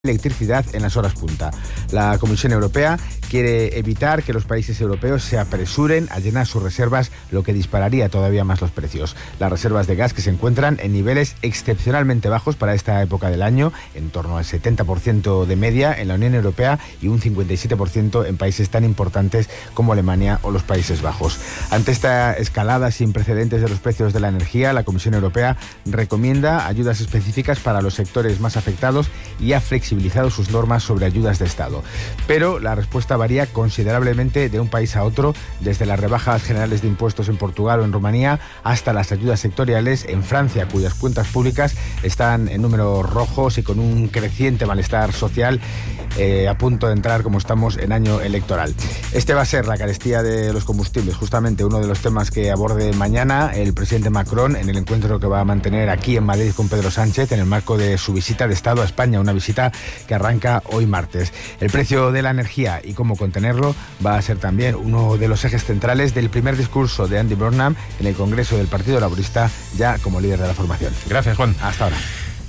electricidad en las horas punta. La Comisión Europea quiere evitar que los países europeos se apresuren a llenar sus reservas, lo que dispararía todavía más los precios. Las reservas de gas que se encuentran en niveles excepcionalmente bajos para esta época del año, en torno al 70% de media en la Unión Europea y un 57% en países tan importantes como Alemania o los Países Bajos. Ante esta escalada sin precedentes de los precios de la energía, la Comisión Europea recomienda ayudas específicas para los sectores más afectados y ha flexibilizado sus normas sobre ayudas de Estado. Pero la respuesta varía considerablemente de un país a otro, desde las rebajas generales de impuestos en Portugal o en Rumanía hasta las ayudas sectoriales en Francia, cuyas cuentas públicas están en números rojos y con un creciente malestar social a punto de entrar, como estamos, en año electoral. Este va a ser la carestía de los combustibles, justamente uno de los temas que aborde mañana el presidente Macron en el encuentro que va a mantener aquí en Madrid con Pedro Sánchez en el marco de su visita de Estado a España, una visita que arranca hoy martes. El precio de la energía y cómo contenerlo va a ser también uno de los ejes centrales del primer discurso de Andy Burnham en el Congreso del Partido Laborista, ya como líder de la formación. Gracias, Juan. Hasta ahora.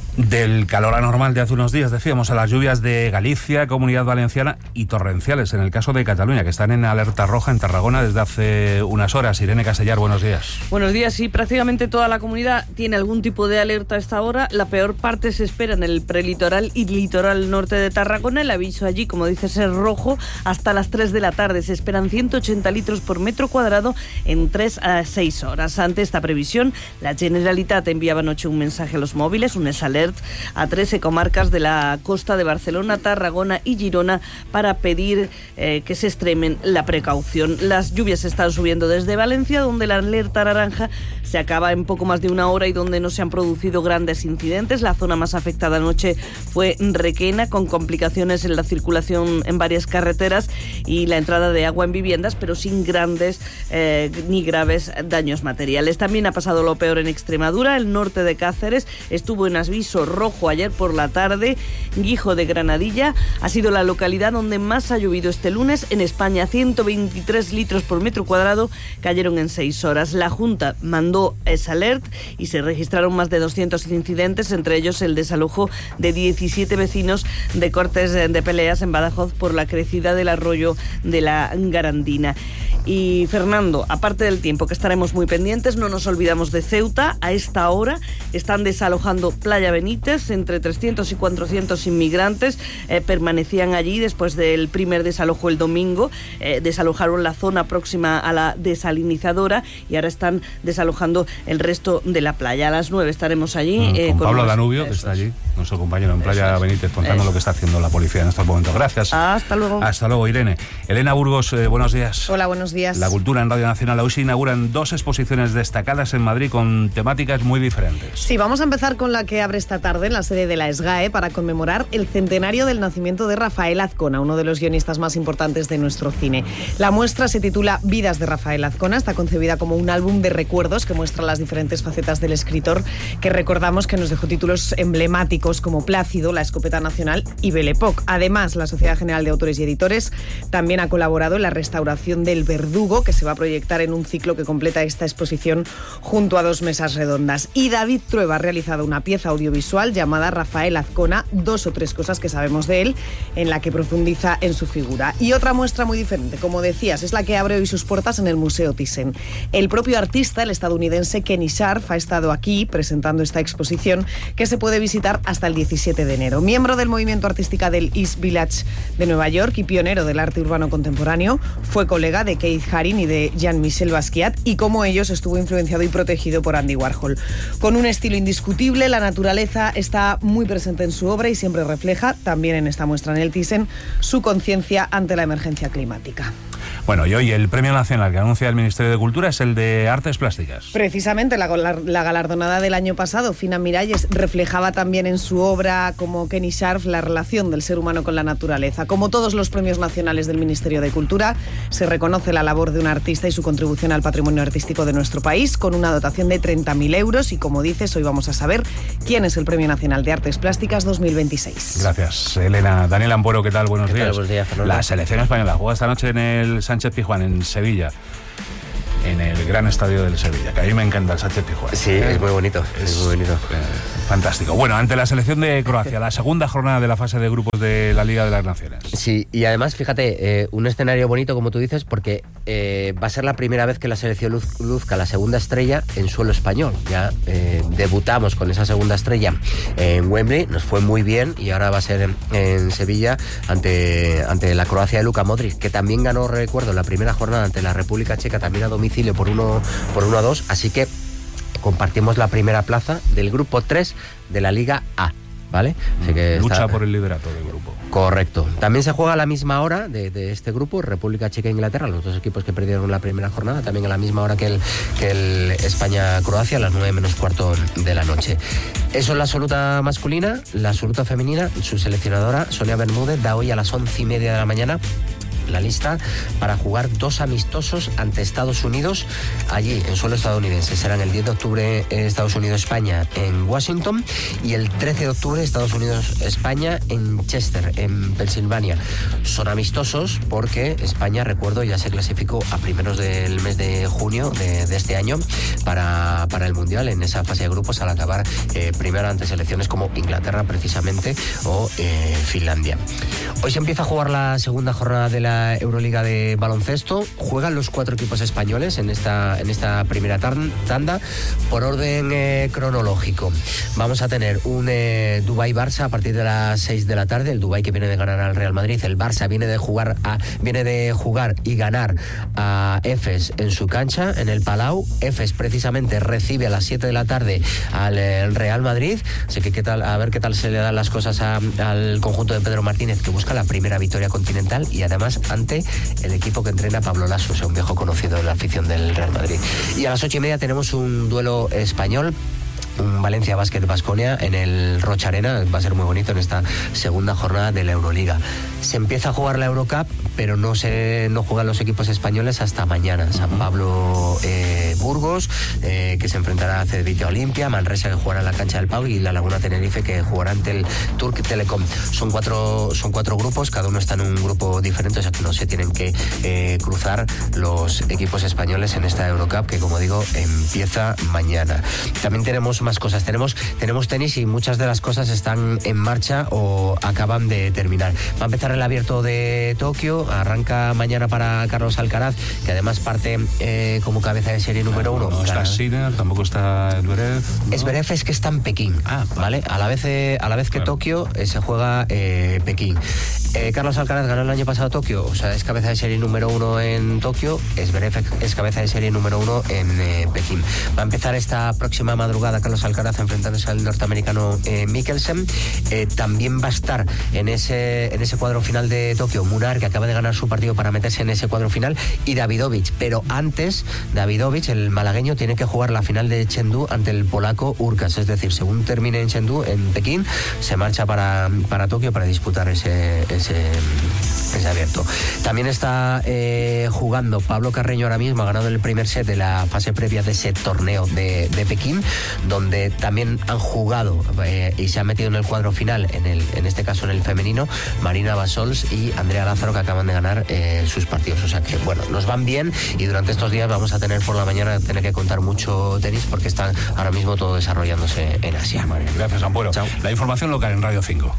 Del calor anormal de hace unos días, decíamos, a las lluvias de Galicia, Comunidad Valenciana y torrenciales, en el caso de Cataluña, que están en alerta roja en Tarragona desde hace unas horas. Irene Castellar, buenos días. Buenos días, sí, prácticamente toda la comunidad tiene algún tipo de alerta a esta hora. La peor parte se espera en el prelitoral y litoral norte de Tarragona. El aviso allí, como dices, es rojo hasta las 3 de la tarde. Se esperan 180 litros por metro cuadrado en 3 a 6 horas. Ante esta previsión, la Generalitat enviaba anoche un mensaje a los móviles, un alert a 13 comarcas de la costa de Barcelona, Tarragona y Girona para pedir que se extremen la precaución. Las lluvias están subiendo desde Valencia, donde la alerta naranja se acaba en poco más de una hora y donde no se han producido grandes incidentes. La zona más afectada anoche fue Requena, con complicaciones en la circulación en varias carreteras y la entrada de agua en viviendas, pero sin grandes ni graves daños materiales. También ha pasado lo peor en Extremadura. El norte de Cáceres estuvo en aviso rojo ayer por la tarde. Guijo de Granadilla ha sido la localidad donde más ha llovido este lunes en España. 123 litros por metro cuadrado cayeron en 6 horas. La Junta mandó ese alert y se registraron más de 200 incidentes, entre ellos el desalojo de 17 vecinos de cortes de peleas en Badajoz por la crecida del arroyo de la Garandina. Y Fernando, aparte del tiempo que estaremos muy pendientes, no nos olvidamos de Ceuta. A esta hora están desalojando Playa Benítez. Entre 300 y 400 inmigrantes permanecían allí después del primer desalojo el domingo. Desalojaron la zona próxima a la desalinizadora y ahora están desalojando el resto de la playa. A las 9 estaremos allí. Con Pablo Danubio, que está allí, nuestro compañero en Playa Benítez, contando lo que está haciendo la policía en estos momentos. Gracias. Hasta luego. Hasta luego, Irene. Elena Burgos, buenos días. Hola, buenos días. La cultura en Radio Nacional. Hoy se inauguran 2 exposiciones destacadas en Madrid con temáticas muy diferentes. Sí, vamos a empezar con la que abre esta tarde en la sede de la SGAE para conmemorar el centenario del nacimiento de Rafael Azcona, uno de los guionistas más importantes de nuestro cine. La muestra se titula Vidas de Rafael Azcona. Está concebida como un álbum de recuerdos que muestra las diferentes facetas del escritor, que recordamos que nos dejó títulos emblemáticos como Plácido, La Escopeta Nacional y Belle Époque. Además, la Sociedad General de Autores y Editores también ha colaborado en la restauración del Verdugo, que se va a proyectar en un ciclo que completa esta exposición junto a 2 mesas redondas. Y David Trueba ha realizado una pieza audiovisual llamada Rafael Azcona, 2 o 3 cosas que sabemos de él, en la que profundiza en su figura. Y otra muestra muy diferente, como decías, es la que abre hoy sus puertas en el Museo Thyssen. El propio artista, el estadounidense Kenny Scharf, ha estado aquí presentando esta exposición que se puede visitar hasta el 17 de enero. Miembro del movimiento artístico del East Village de Nueva York y pionero del arte urbano contemporáneo, fue colega de Keith Haring y de Jean-Michel Basquiat, y como ellos estuvo influenciado y protegido por Andy Warhol. Con un estilo indiscutible, la naturaleza está muy presente en su obra y siempre refleja, también en esta muestra en el Thyssen, su conciencia ante la emergencia climática. Bueno, y hoy el premio nacional que anuncia el Ministerio de Cultura es el de Artes Plásticas. Precisamente la galardonada del año pasado, Fina Miralles, reflejaba también en su obra como Kenny Scharf la relación del ser humano con la naturaleza. Como todos los premios nacionales del Ministerio de Cultura, se reconoce la labor de un artista y su contribución al patrimonio artístico de nuestro país, con una dotación de 30.000 euros. Y como dices, hoy vamos a saber quién es el Premio Nacional de Artes Plásticas 2026. Gracias, Elena. Daniel Ampuero, ¿qué tal? Buenos días. Buenos días, Fernando. La selección española juega esta noche en el Sánchez-Pizjuán, en Sevilla, en el gran estadio del Sevilla, que a mí me encanta el Sánchez-Pizjuán. Sí, es muy bonito, es muy bonito. Fantástico. Bueno, ante la selección de Croacia, la segunda jornada de la fase de grupos de la Liga de las Naciones. Sí, y además, fíjate, un escenario bonito, como tú dices, porque va a ser la primera vez que la selección luzca la segunda estrella en suelo español. Ya debutamos con esa segunda estrella en Wembley, nos fue muy bien, y ahora va a ser en Sevilla ante la Croacia de Luka Modric, que también ganó, recuerdo, la primera jornada ante la República Checa, también a domicilio por 1-2, así que compartimos la primera plaza del grupo 3 de la Liga A, ¿vale? Así que lucha por el liderato del grupo. Correcto. También se juega a la misma hora de este grupo, República Checa e Inglaterra, los dos equipos que perdieron la primera jornada, también a la misma hora que el España-Croacia, a las 9:15 de la noche. Eso es la absoluta masculina. La absoluta femenina, su seleccionadora, Sonia Bermúdez, da hoy a las 11:30 de la mañana la lista para jugar 2 amistosos ante Estados Unidos allí en suelo estadounidense. Serán el 10 de octubre Estados Unidos-España en Washington y el 13 de octubre Estados Unidos-España en Chester, en Pensilvania. Son amistosos porque España, recuerdo, ya se clasificó a primeros del mes de junio de este año para el Mundial en esa fase de grupos, al acabar primero ante selecciones como Inglaterra precisamente o Finlandia. Hoy se empieza a jugar la segunda jornada de la Euroliga de baloncesto. Juegan los 4 equipos españoles en esta primera tanda por orden cronológico. Vamos a tener un Dubái-Barça a partir de las 6 de la tarde. El Dubái, que viene de ganar al Real Madrid. El Barça viene de jugar y ganar a Efes en su cancha, en el Palau. Efes precisamente recibe a las 7 de la tarde al Real Madrid. Así que a ver qué tal se le dan las cosas al conjunto de Pedro Martínez, que busca la primera victoria continental, y además ante el equipo que entrena Pablo Lasso, un viejo conocido de la afición del Real Madrid. Y a las 8:30 tenemos un duelo español, un Valencia Basket Baskonia en el Rocha Arena. Va a ser muy bonito en esta segunda jornada de la Euroliga. Se empieza a jugar la Eurocup, pero no juegan los equipos españoles hasta mañana. San Pablo Burgos, que se enfrentará a Cedevita Olimpia, Manresa, que jugará en la cancha del Pau, y la Laguna Tenerife, que jugará ante el Turk Telecom. Son cuatro grupos, cada uno está en un grupo diferente, o sea que no se tienen que cruzar los equipos españoles en esta Eurocup, que, como digo, empieza mañana. También tenemos más cosas, tenemos tenis, y muchas de las cosas están en marcha o acaban de terminar. Va a empezar el Abierto de Tokio, arranca mañana para Carlos Alcaraz, que además parte como cabeza de serie número 1. No está Sinner, tampoco está Zverev, ¿no? Zverev es que está en Pekín, ¿vale? A la vez que Tokio se juega Pekín. Carlos Alcaraz ganó el año pasado Tokio, o sea, es cabeza de serie número 1 en Tokio. Zverev es cabeza de serie número 1 en Pekín. Va a empezar esta próxima madrugada Carlos Alcaraz enfrentándose al norteamericano Mikkelsen. También va a estar en ese cuadro final de Tokio Munar, que acaba de ganar su partido para meterse en ese cuadro final, y Davidovich. Pero antes, Davidovich, el malagueño, tiene que jugar la final de Chengdu ante el polaco Urkas. Es decir, según termine en Chengdu, en Pekín, se marcha para Tokio para disputar ese abierto. También está jugando Pablo Carreño ahora mismo, ha ganado el primer set de la fase previa de ese torneo de Pekín, donde también han jugado y se han metido en el cuadro final, en este caso en el femenino, Marina Basols y Andrea Lázaro, que acaban de ganar sus partidos. O sea que, bueno, nos van bien, y durante estos días vamos a tener por la mañana que contar mucho tenis, porque está ahora mismo todo desarrollándose en Asia. Gracias, Ampuero. Chao. La información local en Radio 5.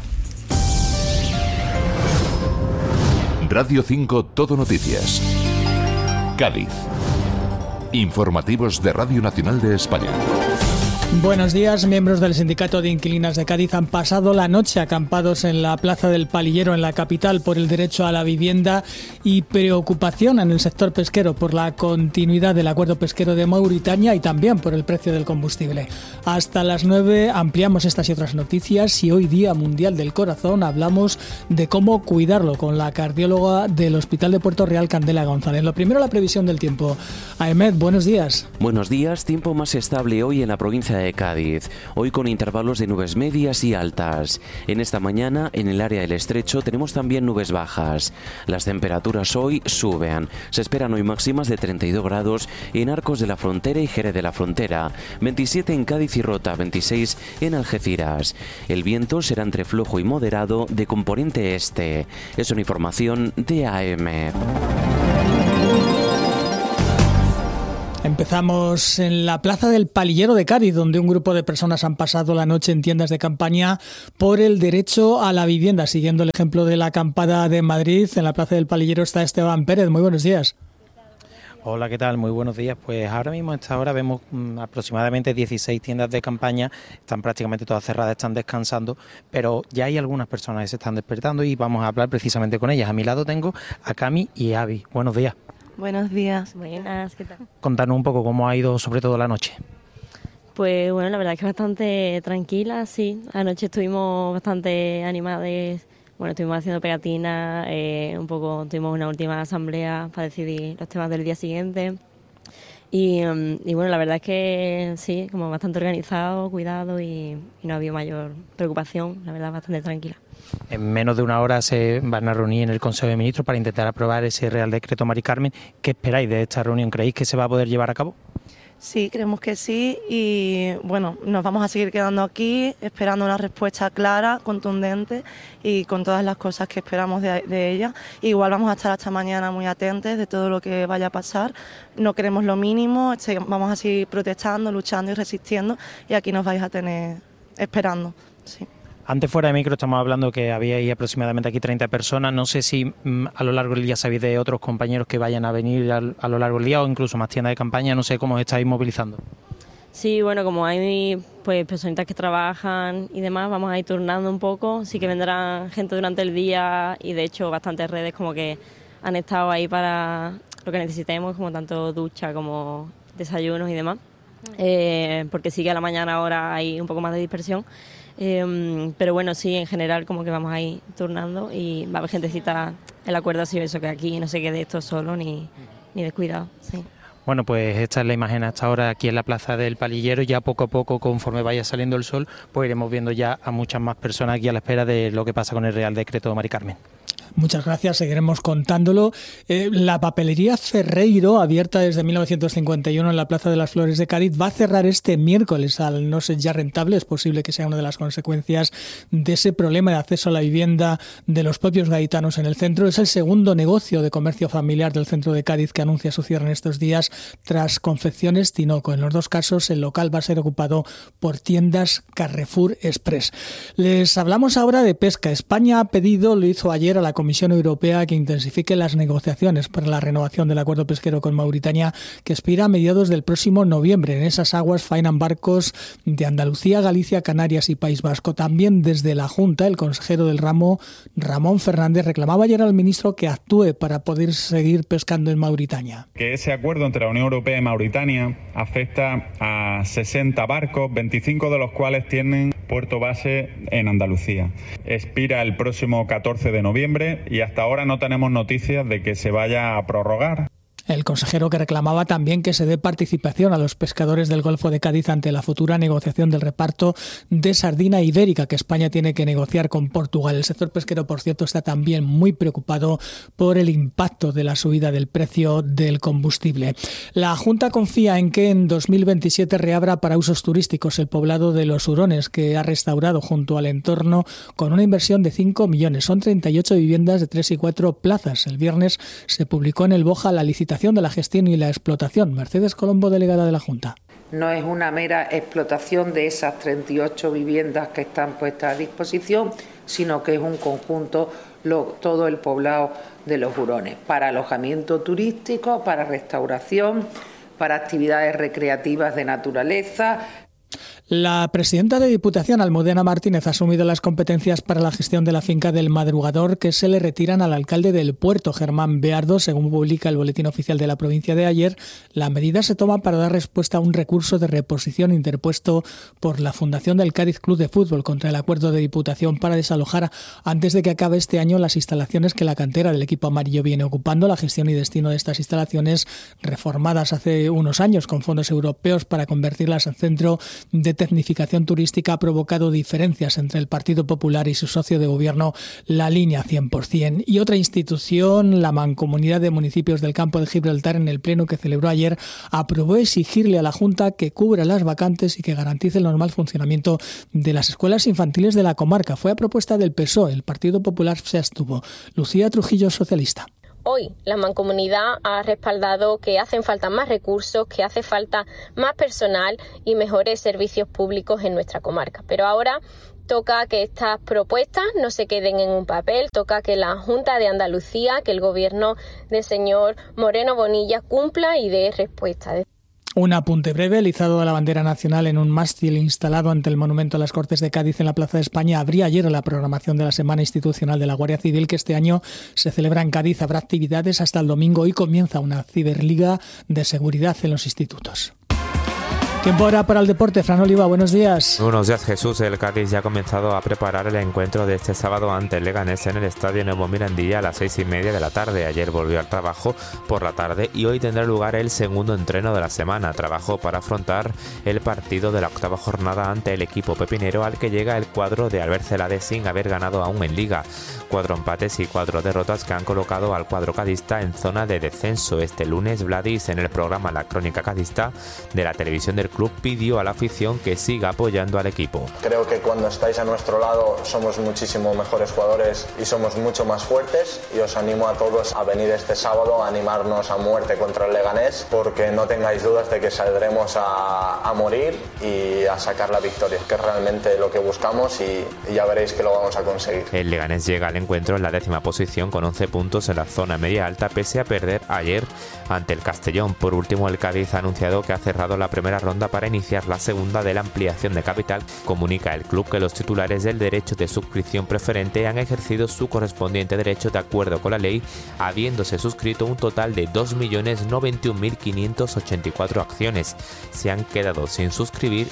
Radio 5 Todo Noticias. Cádiz. Informativos de Radio Nacional de España. Buenos días. Miembros del Sindicato de Inquilinas de Cádiz han pasado la noche acampados en la Plaza del Palillero, en la capital, por el derecho a la vivienda y preocupación en el sector pesquero por la continuidad del acuerdo pesquero de Mauritania y también por el precio del combustible. Hasta las 9 ampliamos estas y otras noticias, y hoy, Día Mundial del Corazón, hablamos de cómo cuidarlo con la cardióloga del Hospital de Puerto Real, Candela González. Lo primero, la previsión del tiempo. Ahmed, buenos días. Buenos días. Tiempo más estable hoy en la provincia de Cádiz, hoy con intervalos de nubes medias y altas. En esta mañana, en el área del Estrecho, tenemos también nubes bajas. Las temperaturas hoy suben. Se esperan hoy máximas de 32 grados en Arcos de la Frontera y Jerez de la Frontera, 27 en Cádiz y Rota, 26 en Algeciras. El viento será entre flojo y moderado de componente este. Es una información de AM. Empezamos en la plaza del Palillero de Cádiz, donde un grupo de personas han pasado la noche en tiendas de campaña por el derecho a la vivienda. Siguiendo el ejemplo de la acampada de Madrid, en la plaza del Palillero está Esteban Pérez. Muy buenos días. Hola, ¿qué tal? Muy buenos días. Pues ahora mismo a esta hora vemos aproximadamente 16 tiendas de campaña, están prácticamente todas cerradas, están descansando, pero ya hay algunas personas que se están despertando y vamos a hablar precisamente con ellas. A mi lado tengo a Cami y a Avi. Buenos días. Buenos días. Buenas, ¿qué tal? Contanos un poco cómo ha ido sobre todo la noche. Pues bueno, la verdad es que bastante tranquila, sí. Anoche estuvimos bastante animadas. Bueno, estuvimos haciendo pegatinas, tuvimos una última asamblea para decidir los temas del día siguiente. Y bueno, la verdad es que sí, como bastante organizado, cuidado y no ha habido mayor preocupación, la verdad, bastante tranquila. En menos de una hora se van a reunir en el Consejo de Ministros para intentar aprobar ese Real Decreto Mari Carmen. ¿Qué esperáis de esta reunión? ¿Creéis que se va a poder llevar a cabo? Sí, creemos que sí y bueno, nos vamos a seguir quedando aquí esperando una respuesta clara, contundente y con todas las cosas que esperamos de ella. Igual vamos a estar hasta mañana muy atentos de todo lo que vaya a pasar. No queremos lo mínimo, vamos a seguir protestando, luchando y resistiendo y aquí nos vais a tener esperando. Sí. Antes fuera de micro estamos hablando que había ahí aproximadamente aquí 30 personas. No sé si a lo largo del día sabéis de otros compañeros que vayan a venir a lo largo del día o incluso más tiendas de campaña. No sé cómo os estáis movilizando. Sí, bueno, como hay pues personitas que trabajan y demás, vamos a ir turnando un poco. Sí que vendrán gente durante el día y de hecho bastantes redes como que han estado ahí para lo que necesitemos, como tanto ducha como desayunos y demás. Porque sí que a la mañana ahora hay un poco más de dispersión. Pero bueno, sí, en general como que vamos a ir turnando y va a haber gentecita. El acuerdo ha sido eso, que aquí no se quede esto solo ni descuidado, sí. Bueno, pues esta es la imagen hasta ahora aquí en la plaza del Palillero. Ya poco a poco, conforme vaya saliendo el sol, pues iremos viendo ya a muchas más personas aquí a la espera de lo que pasa con el Real Decreto Mari Carmen. Muchas gracias, seguiremos contándolo. La papelería Ferreiro, abierta desde 1951 en la Plaza de las Flores de Cádiz, va a cerrar este miércoles. Al no ser ya rentable, es posible que sea una de las consecuencias de ese problema de acceso a la vivienda de los propios gaditanos en el centro. Es el segundo negocio de comercio familiar del centro de Cádiz que anuncia su cierre en estos días tras Confecciones Tinoco. En los dos casos, el local va a ser ocupado por tiendas Carrefour Express. Les hablamos ahora de pesca. España ha pedido, lo hizo ayer a la Comisión Europea, que intensifique las negociaciones para la renovación del acuerdo pesquero con Mauritania, que expira a mediados del próximo noviembre. En esas aguas faenan barcos de Andalucía, Galicia, Canarias y País Vasco. También desde la Junta, el consejero del ramo, Ramón Fernández, reclamaba ayer al ministro que actúe para poder seguir pescando en Mauritania. Que ese acuerdo entre la Unión Europea y Mauritania afecta a 60 barcos, 25 de los cuales tienen puerto base en Andalucía. Expira el próximo 14 de noviembre y hasta ahora no tenemos noticias de que se vaya a prorrogar. El consejero que reclamaba también que se dé participación a los pescadores del Golfo de Cádiz ante la futura negociación del reparto de sardina ibérica que España tiene que negociar con Portugal. El sector pesquero, por cierto, está también muy preocupado por el impacto de la subida del precio del combustible. La Junta confía en que en 2027 reabra para usos turísticos el poblado de Los Hurones, que ha restaurado junto al entorno con una inversión de 5 millones. Son 38 viviendas de 3 y 4 plazas. El viernes se publicó en el BOJA la licitación de la gestión y la explotación. Mercedes Colombo, delegada de la Junta. No es una mera explotación de esas 38 viviendas que están puestas a disposición, sino que es un conjunto, todo el poblado de Los Hurones, para alojamiento turístico, para restauración, para actividades recreativas de naturaleza. La presidenta de Diputación, Almudena Martínez, ha asumido las competencias para la gestión de la finca del Madrugador que se le retiran al alcalde del puerto, Germán Beardo. Según publica el Boletín Oficial de la provincia de ayer, la medida se toma para dar respuesta a un recurso de reposición interpuesto por la Fundación del Cádiz Club de Fútbol contra el acuerdo de Diputación para desalojar antes de que acabe este año las instalaciones que la cantera del equipo amarillo viene ocupando. La gestión y destino de estas instalaciones, reformadas hace unos años con fondos europeos para convertirlas en centro de tecnificación turística, ha provocado diferencias entre el Partido Popular y su socio de gobierno, la Línea 100%. Y otra institución, la Mancomunidad de Municipios del Campo de Gibraltar, en el pleno que celebró ayer, aprobó exigirle a la Junta que cubra las vacantes y que garantice el normal funcionamiento de las escuelas infantiles de la comarca. Fue a propuesta del PSOE, el Partido Popular se abstuvo. Lucía Trujillo, socialista. hoy la Mancomunidad ha respaldado que hacen falta más recursos, que hace falta más personal y mejores servicios públicos en nuestra comarca. Pero ahora toca que estas propuestas no se queden en un papel, toca que la Junta de Andalucía, que el gobierno del señor Moreno Bonilla cumpla y dé respuesta. Un apunte breve: el izado de la bandera nacional en un mástil instalado ante el monumento a las Cortes de Cádiz en la Plaza de España abría ayer la programación de la Semana Institucional de la Guardia Civil, que este año se celebra en Cádiz. Habrá actividades hasta el domingo y comienza una ciberliga de seguridad en los institutos. Tiempo ahora para el deporte. Fran Oliva, buenos días. Buenos días, Jesús. El Cádiz ya ha comenzado a preparar el encuentro de este sábado ante el Leganés en el Estadio Nuevo Mirandilla a las 6:30 de la tarde. Ayer volvió al trabajo por la tarde y hoy tendrá lugar el segundo entreno de la semana. Trabajo para afrontar el partido de la octava jornada ante el equipo pepinero, al que llega el cuadro de Albert Celades sin haber ganado aún en Liga. 4 empates y 4 derrotas que han colocado al cuadro cadista en zona de descenso. Este lunes, Vladis, en el programa La Crónica Cadista de la televisión del club, pidió a la afición que siga apoyando al equipo. Creo que cuando estáis a nuestro lado somos muchísimo mejores jugadores y somos mucho más fuertes, y os animo a todos a venir este sábado a animarnos a muerte contra el Leganés, porque no tengáis dudas de que saldremos a morir y a sacar la victoria, que es realmente lo que buscamos, y ya veréis que lo vamos a conseguir. El Leganés llega al encuentro en la 10ª posición con 11 puntos en la zona media alta, pese a perder ayer ante el Castellón. Por último, el Cádiz ha anunciado que ha cerrado la primera ronda para iniciar la segunda de la ampliación de capital. Comunica el club que los titulares del derecho de suscripción preferente han ejercido su correspondiente derecho de acuerdo con la ley, habiéndose suscrito un total de 2.091.584 acciones. Se han quedado sin suscribir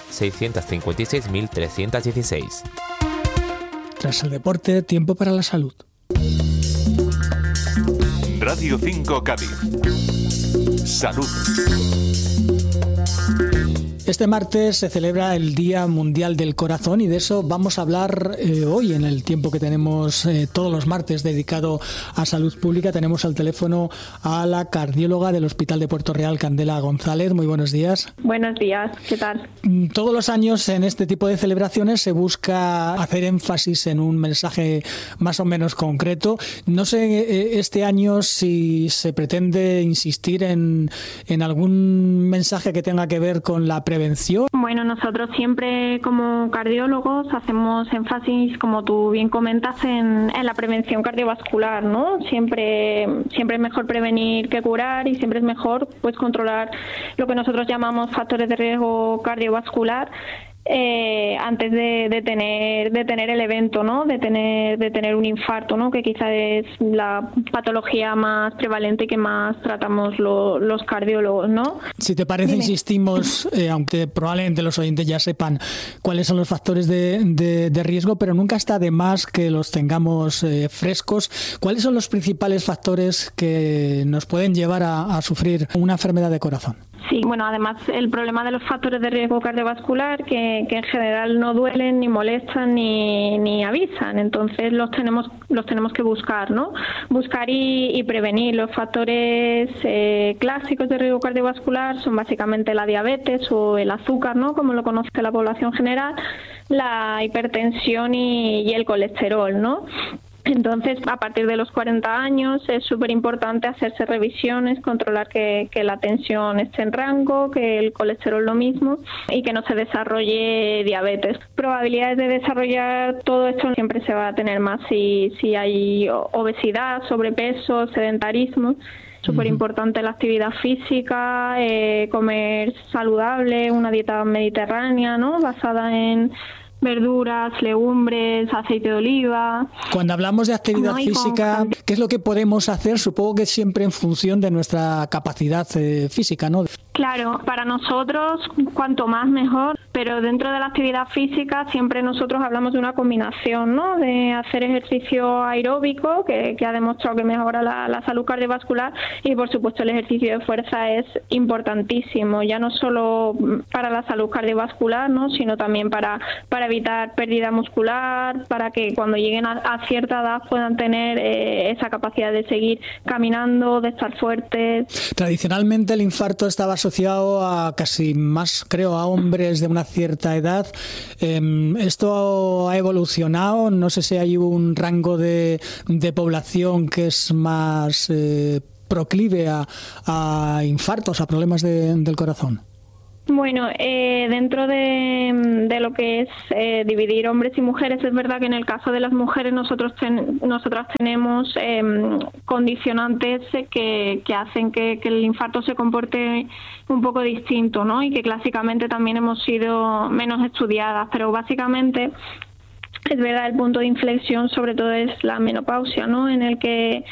656.316. Tras el deporte, tiempo para la salud. Radio 5 Cádiz. Salud. Este martes se celebra el Día Mundial del Corazón y de eso vamos a hablar hoy en el tiempo que tenemos todos los martes dedicado a salud pública. Tenemos al teléfono a la cardióloga del Hospital de Puerto Real, Candela González. Muy buenos días. Buenos días, ¿qué tal? Todos los años en este tipo de celebraciones se busca hacer énfasis en un mensaje más o menos concreto. No sé este año si se pretende insistir en algún mensaje que tenga que ver con la prevención. Bueno, nosotros siempre como cardiólogos hacemos énfasis, como tú bien comentas, en la prevención cardiovascular, ¿no? Siempre es mejor prevenir que curar, y siempre es mejor pues controlar lo que nosotros llamamos factores de riesgo cardiovascular antes de tener el evento, ¿no? De tener un infarto, ¿no? Que quizá es la patología más prevalente que más tratamos los cardiólogos, ¿no? Si te parece, insistimos, aunque probablemente los oyentes ya sepan cuáles son los factores de riesgo, pero nunca está de más que los tengamos frescos. ¿Cuáles son los principales factores que nos pueden llevar a sufrir una enfermedad de corazón? Sí, bueno, además el problema de los factores de riesgo cardiovascular que en general no duelen, ni molestan, ni avisan. Entonces los tenemos que buscar, ¿no? Buscar y prevenir. Los factores clásicos de riesgo cardiovascular son básicamente la diabetes o el azúcar, ¿no? Como lo conoce la población general, la hipertensión y el colesterol, ¿no? Entonces, a partir de los 40 años es súper importante hacerse revisiones, controlar que la tensión esté en rango, que el colesterol lo mismo y que no se desarrolle diabetes. Probabilidades de desarrollar todo esto siempre se va a tener más si hay obesidad, sobrepeso, sedentarismo. Súper importante la actividad física, comer saludable, una dieta mediterránea, ¿no? Basada en verduras, legumbres, aceite de oliva. Cuando hablamos de actividad física, ¿qué es lo que podemos hacer? Supongo que siempre en función de nuestra capacidad física, ¿no? Claro, para nosotros cuanto más mejor, pero dentro de la actividad física siempre nosotros hablamos de una combinación, ¿no? De hacer ejercicio aeróbico, que ha demostrado que mejora la salud cardiovascular, y por supuesto el ejercicio de fuerza es importantísimo, ya no solo para la salud cardiovascular, ¿no? Sino también para evitar pérdida muscular, para que cuando lleguen a cierta edad puedan tener esa capacidad de seguir caminando, de estar fuertes. Tradicionalmente el infarto estaba asociado a casi más, creo, a hombres de una cierta edad. Esto ha evolucionado, no sé si hay un rango de población que es más proclive a infartos, a problemas del corazón. Bueno, dentro de lo que es dividir hombres y mujeres, es verdad que en el caso de las mujeres nosotras tenemos condicionantes que hacen que el infarto se comporte un poco distinto, ¿no? Y que clásicamente también hemos sido menos estudiadas, pero básicamente es verdad, el punto de inflexión sobre todo es la menopausia, ¿no? En el que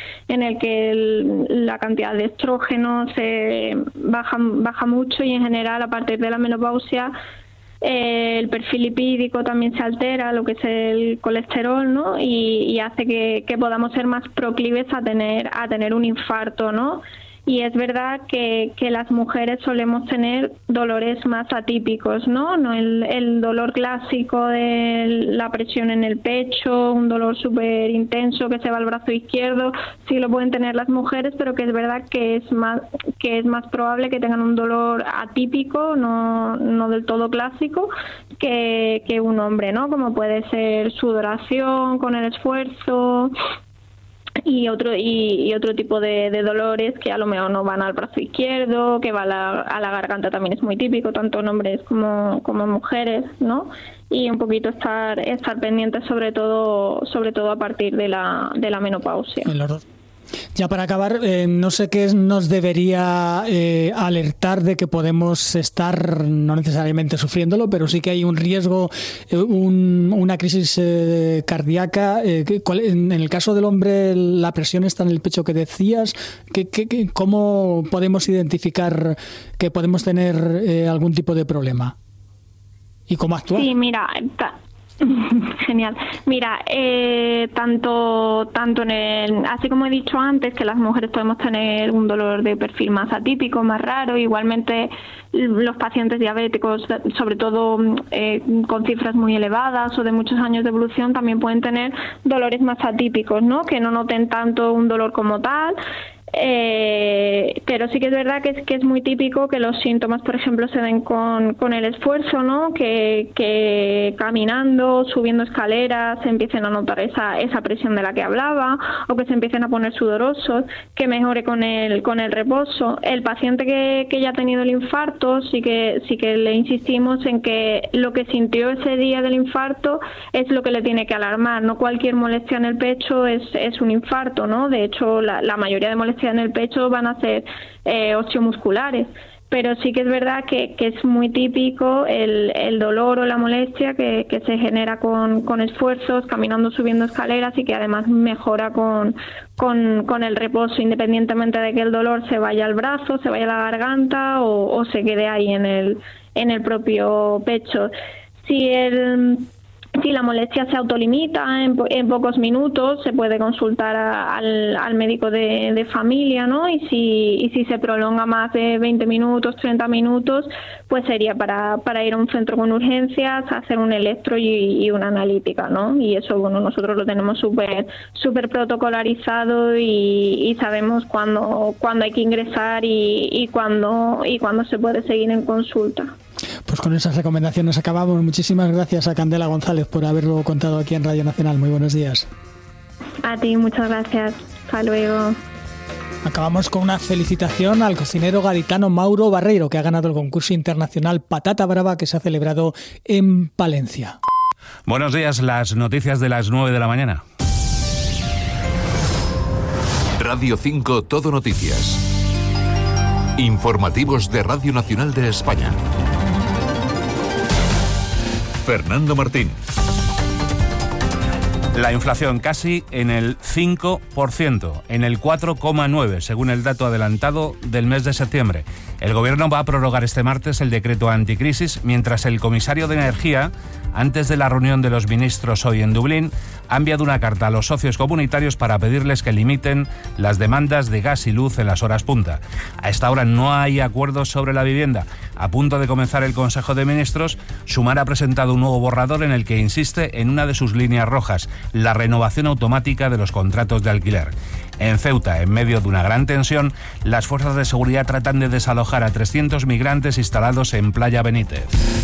la cantidad de estrógeno se baja mucho, y en general a partir de la menopausia el perfil lipídico también se altera, lo que es el colesterol, ¿no? Y hace que podamos ser más proclives a tener un infarto, ¿no? Y es verdad que las mujeres solemos tener dolores más atípicos, ¿no? No el dolor clásico de la presión en el pecho, un dolor súper intenso que se va al brazo izquierdo, sí lo pueden tener las mujeres, pero que es verdad que es más probable que tengan un dolor atípico, no del todo clásico, que un hombre, ¿no? Como puede ser sudoración con el esfuerzo, y otro tipo de dolores que a lo mejor no van al brazo izquierdo, que va a la garganta, también es muy típico, tanto en hombres como en mujeres, ¿no? Y un poquito estar pendientes sobre todo a partir de la menopausia. Ya para acabar, no sé qué nos debería alertar de que podemos estar, no necesariamente sufriéndolo, pero sí que hay un riesgo, una crisis cardíaca. En el caso del hombre, la presión está en el pecho que decías. ¿Cómo podemos identificar que podemos tener algún tipo de problema? ¿Y cómo actuar? Sí, mira... Genial. Mira, tanto así como he dicho antes, que las mujeres podemos tener un dolor de perfil más atípico, más raro, igualmente los pacientes diabéticos, sobre todo con cifras muy elevadas o de muchos años de evolución, también pueden tener dolores más atípicos, ¿no? Que no noten tanto un dolor como tal. Pero sí que es verdad que es muy típico que los síntomas, por ejemplo, se den con el esfuerzo, ¿no? Que caminando, subiendo escaleras, se empiecen a notar esa presión de la que hablaba, o que se empiecen a poner sudorosos, que mejore con el reposo. El paciente que ya ha tenido el infarto, sí que le insistimos en que lo que sintió ese día del infarto es lo que le tiene que alarmar. No cualquier molestia en el pecho es un infarto, ¿no? De hecho, la mayoría de molestias en el pecho van a ser osteomusculares, pero sí que es verdad que es muy típico el dolor o la molestia que se genera con esfuerzos, caminando, subiendo escaleras, y que además mejora con el reposo, independientemente de que el dolor se vaya al brazo, se vaya a la garganta o se quede ahí en el propio pecho. Si la molestia se autolimita en pocos minutos, se puede consultar al médico de familia, ¿no? Y si se prolonga más de 20 minutos, 30 minutos, pues sería para ir a un centro con urgencias, hacer un electro y una analítica, ¿no? Y eso, bueno, nosotros lo tenemos súper protocolarizado y sabemos cuándo hay que ingresar y cuándo se puede seguir en consulta. Pues con esas recomendaciones acabamos. Muchísimas gracias a Candela González por haberlo contado aquí en Radio Nacional. Muy buenos días. A ti, muchas gracias. Hasta luego. Acabamos con una felicitación al cocinero gaditano Mauro Barreiro, que ha ganado el concurso internacional Patata Brava, que se ha celebrado en Palencia. Buenos días, las noticias de las 9 de la mañana. Radio 5 Todo Noticias. Informativos de Radio Nacional de España. Fernando Martín. La inflación casi en el 5%, en el 4,9%, según el dato adelantado del mes de septiembre. El Gobierno va a prorrogar este martes el decreto anticrisis, mientras el comisario de Energía, antes de la reunión de los ministros hoy en Dublín, ha enviado una carta a los socios comunitarios para pedirles que limiten las demandas de gas y luz en las horas punta. A esta hora no hay acuerdos sobre la vivienda. A punto de comenzar el Consejo de Ministros, Sumar ha presentado un nuevo borrador en el que insiste en una de sus líneas rojas, la renovación automática de los contratos de alquiler. En Ceuta, en medio de una gran tensión, las fuerzas de seguridad tratan de desalojar a 300 migrantes instalados en Playa Benítez.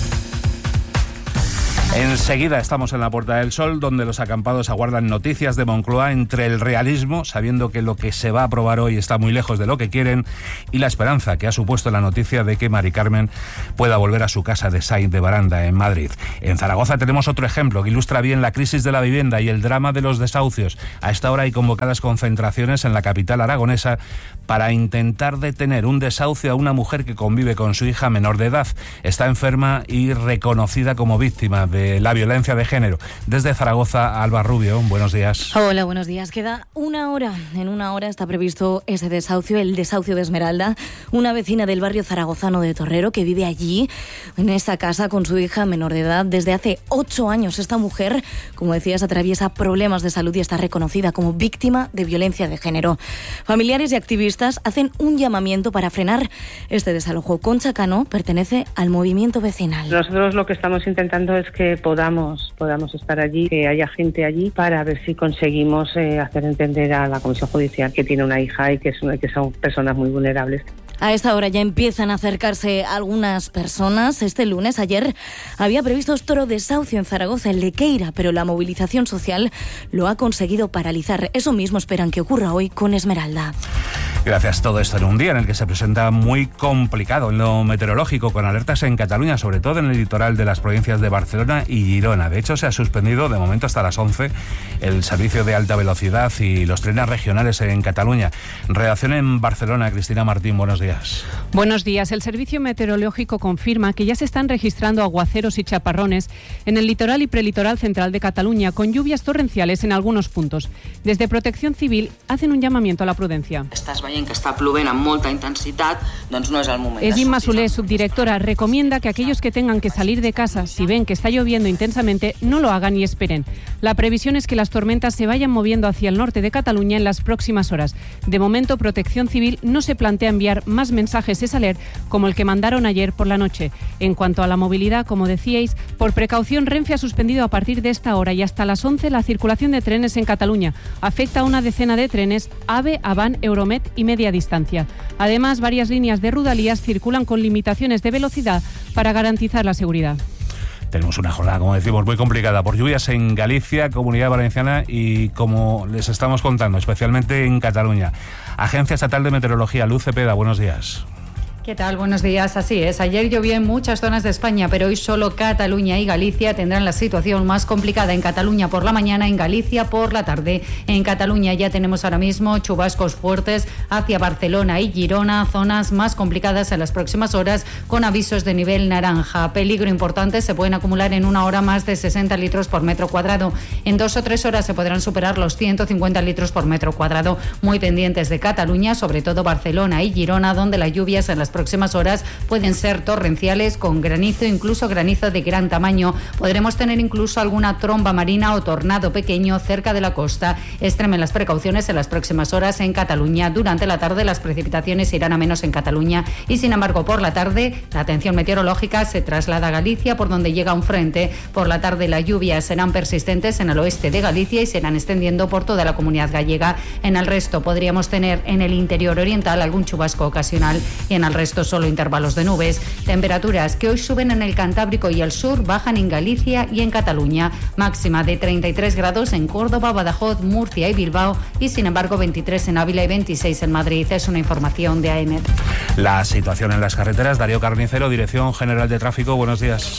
Enseguida estamos en la Puerta del Sol, donde los acampados aguardan noticias de Moncloa entre el realismo, sabiendo que lo que se va a aprobar hoy está muy lejos de lo que quieren, y la esperanza que ha supuesto la noticia de que Mari Carmen pueda volver a su casa de Sainz de Baranda, en Madrid. En Zaragoza tenemos otro ejemplo que ilustra bien la crisis de la vivienda y el drama de los desahucios. A esta hora hay convocadas concentraciones en la capital aragonesa para intentar detener un desahucio a una mujer que convive con su hija menor de edad. Está enferma y reconocida como víctima de la violencia de género. Desde Zaragoza, Alba Rubio, buenos días. Hola, buenos días. Queda una hora. En una hora está previsto ese desahucio, el desahucio de Esmeralda, una vecina del barrio zaragozano de Torrero que vive allí, en esa casa con su hija menor de edad desde hace 8 años. Esta mujer, como decías, atraviesa problemas de salud y está reconocida como víctima de violencia de género. Familiares y activistas hacen un llamamiento para frenar este desalojo. Concha Cano pertenece al movimiento vecinal. Nosotros lo que estamos intentando es que podamos estar allí, que haya gente allí para ver si conseguimos hacer entender a la Comisión Judicial que tiene una hija y que son personas muy vulnerables. A esta hora ya empiezan a acercarse algunas personas. Este lunes, ayer, había previsto otro desahucio en Zaragoza, en Lequeira, pero la movilización social lo ha conseguido paralizar. Eso mismo esperan que ocurra hoy con Esmeralda. Gracias. Todo esto en un día en el que se presenta muy complicado en lo meteorológico, con alertas en Cataluña, sobre todo en el litoral de las provincias de Barcelona y Girona. De hecho, se ha suspendido de momento hasta las 11 el servicio de alta velocidad y los trenes regionales en Cataluña. Redacción en Barcelona, Cristina Martín, buenos días. Buenos días. El Servicio Meteorológico confirma que ya se están registrando aguaceros y chaparrones en el litoral y prelitoral central de Cataluña, con lluvias torrenciales en algunos puntos. Desde Protección Civil hacen un llamamiento a la prudencia. Estàs veient que està plovent amb molta intensitat, doncs no és el moment. Esma Solé, subdirectora, recomienda que aquellos que tengan que salir de casa, si ven que está lloviendo intensamente, no lo hagan y esperen. La previsión es que las tormentas se vayan moviendo hacia el norte de Cataluña en las próximas horas. De momento, Protección Civil no se plantea enviar más mensajes de alerta como el que mandaron ayer por la noche. En cuanto a la movilidad, como decíais, por precaución Renfe ha suspendido a partir de esta hora y hasta las 11 la circulación de trenes en Cataluña. Afecta a una decena de trenes, AVE, Avant, Euromed y media distancia. Además, varias líneas de Rodalies circulan con limitaciones de velocidad para garantizar la seguridad. Tenemos una jornada, como decimos, muy complicada por lluvias en Galicia, Comunidad Valenciana y, como les estamos contando, especialmente en Cataluña. Agencia Estatal de Meteorología, Luz Cepeda, buenos días. ¿Qué tal? Buenos días. Así es. Ayer llovió en muchas zonas de España, pero hoy solo Cataluña y Galicia tendrán la situación más complicada. En Cataluña por la mañana, en Galicia por la tarde. En Cataluña ya tenemos ahora mismo chubascos fuertes hacia Barcelona y Girona, zonas más complicadas en las próximas horas, con avisos de nivel naranja. Peligro importante, se pueden acumular en una hora más de 60 litros por metro cuadrado. En 2 o 3 horas se podrán superar los 150 litros por metro cuadrado. Muy pendientes de Cataluña, sobre todo Barcelona y Girona, donde las lluvias en las próximas horas pueden ser torrenciales, con granizo, incluso granizo de gran tamaño. Podremos tener incluso alguna tromba marina o tornado pequeño cerca de la costa. Extremen las precauciones en las próximas horas en Cataluña. Durante la tarde las precipitaciones irán a menos en Cataluña y, sin embargo, por la tarde la atención meteorológica se traslada a Galicia, por donde llega un frente. Por la tarde las lluvias serán persistentes en el oeste de Galicia y se irán extendiendo por toda la comunidad gallega. En el resto podríamos tener en el interior oriental algún chubasco ocasional y en el resto solo intervalos de nubes. Temperaturas que hoy suben en el Cantábrico y el sur, bajan en Galicia y en Cataluña. Máxima de 33 grados en Córdoba, Badajoz, Murcia y Bilbao y, sin embargo, 23 en Ávila y 26 en Madrid. Es una información de AEMET. La situación en las carreteras. Darío Carnicero, Dirección General de Tráfico, buenos días.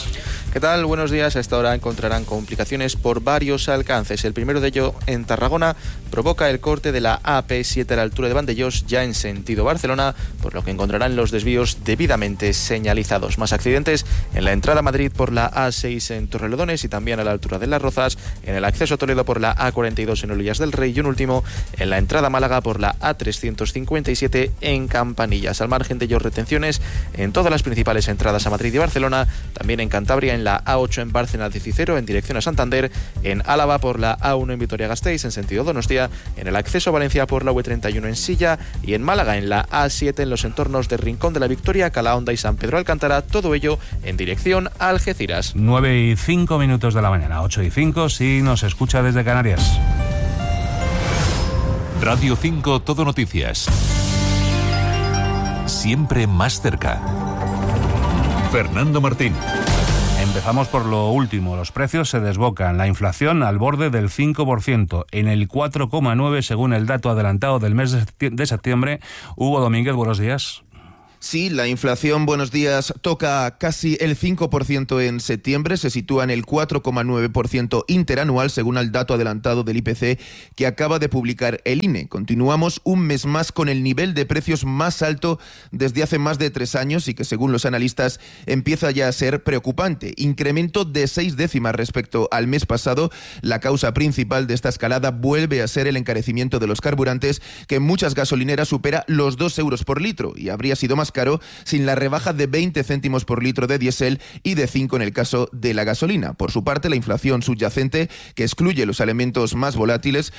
¿Qué tal? Buenos días. A esta hora encontrarán complicaciones por varios alcances. El primero de ellos en Tarragona provoca el corte de la AP7 a la altura de Vandellós, ya en sentido Barcelona, por lo que encontrarán los desvíos debidamente señalizados. Más accidentes en la entrada a Madrid por la A6 en Torrelodones y también a la altura de Las Rozas, en el acceso a Toledo por la A42 en Olillas del Rey y un último en la entrada a Málaga por la A357 en Campanillas. Al margen de ellos, retenciones en todas las principales entradas a Madrid y Barcelona, también en Cantabria en la A8 en Bárcenas de Cicero en dirección a Santander, en Álava por la A1 en Vitoria-Gasteiz en sentido Donostia, en el acceso a Valencia por la V31 en Silla y en Málaga en la A7 en los entornos de Rincón de la Victoria, Calahonda y San Pedro Alcántara, todo ello en dirección a Algeciras. 9:05 de la mañana, 8:05 si nos escucha desde Canarias. Radio 5 Todo Noticias. Siempre más cerca. Fernando Martín. Empezamos por lo último. Los precios se desbocan. La inflación al borde del 5%, en el 4,9% según el dato adelantado del mes de septiembre. Hugo Domínguez, buenos días. Sí, la inflación, buenos días, toca casi el 5% en septiembre, se sitúa en el 4,9% interanual según el dato adelantado del IPC que acaba de publicar el INE. Continuamos un mes más con el nivel de precios más alto desde hace más de 3 años y que según los analistas empieza ya a ser preocupante. Incremento de 6 décimas respecto al mes pasado. La causa principal de esta escalada vuelve a ser el encarecimiento de los carburantes, que en muchas gasolineras supera los 2 euros por litro y habría sido más caro sin la rebaja de 20 céntimos por litro de diésel y de 5 en el caso de la gasolina. Por su parte, la inflación subyacente, que excluye los elementos más volátiles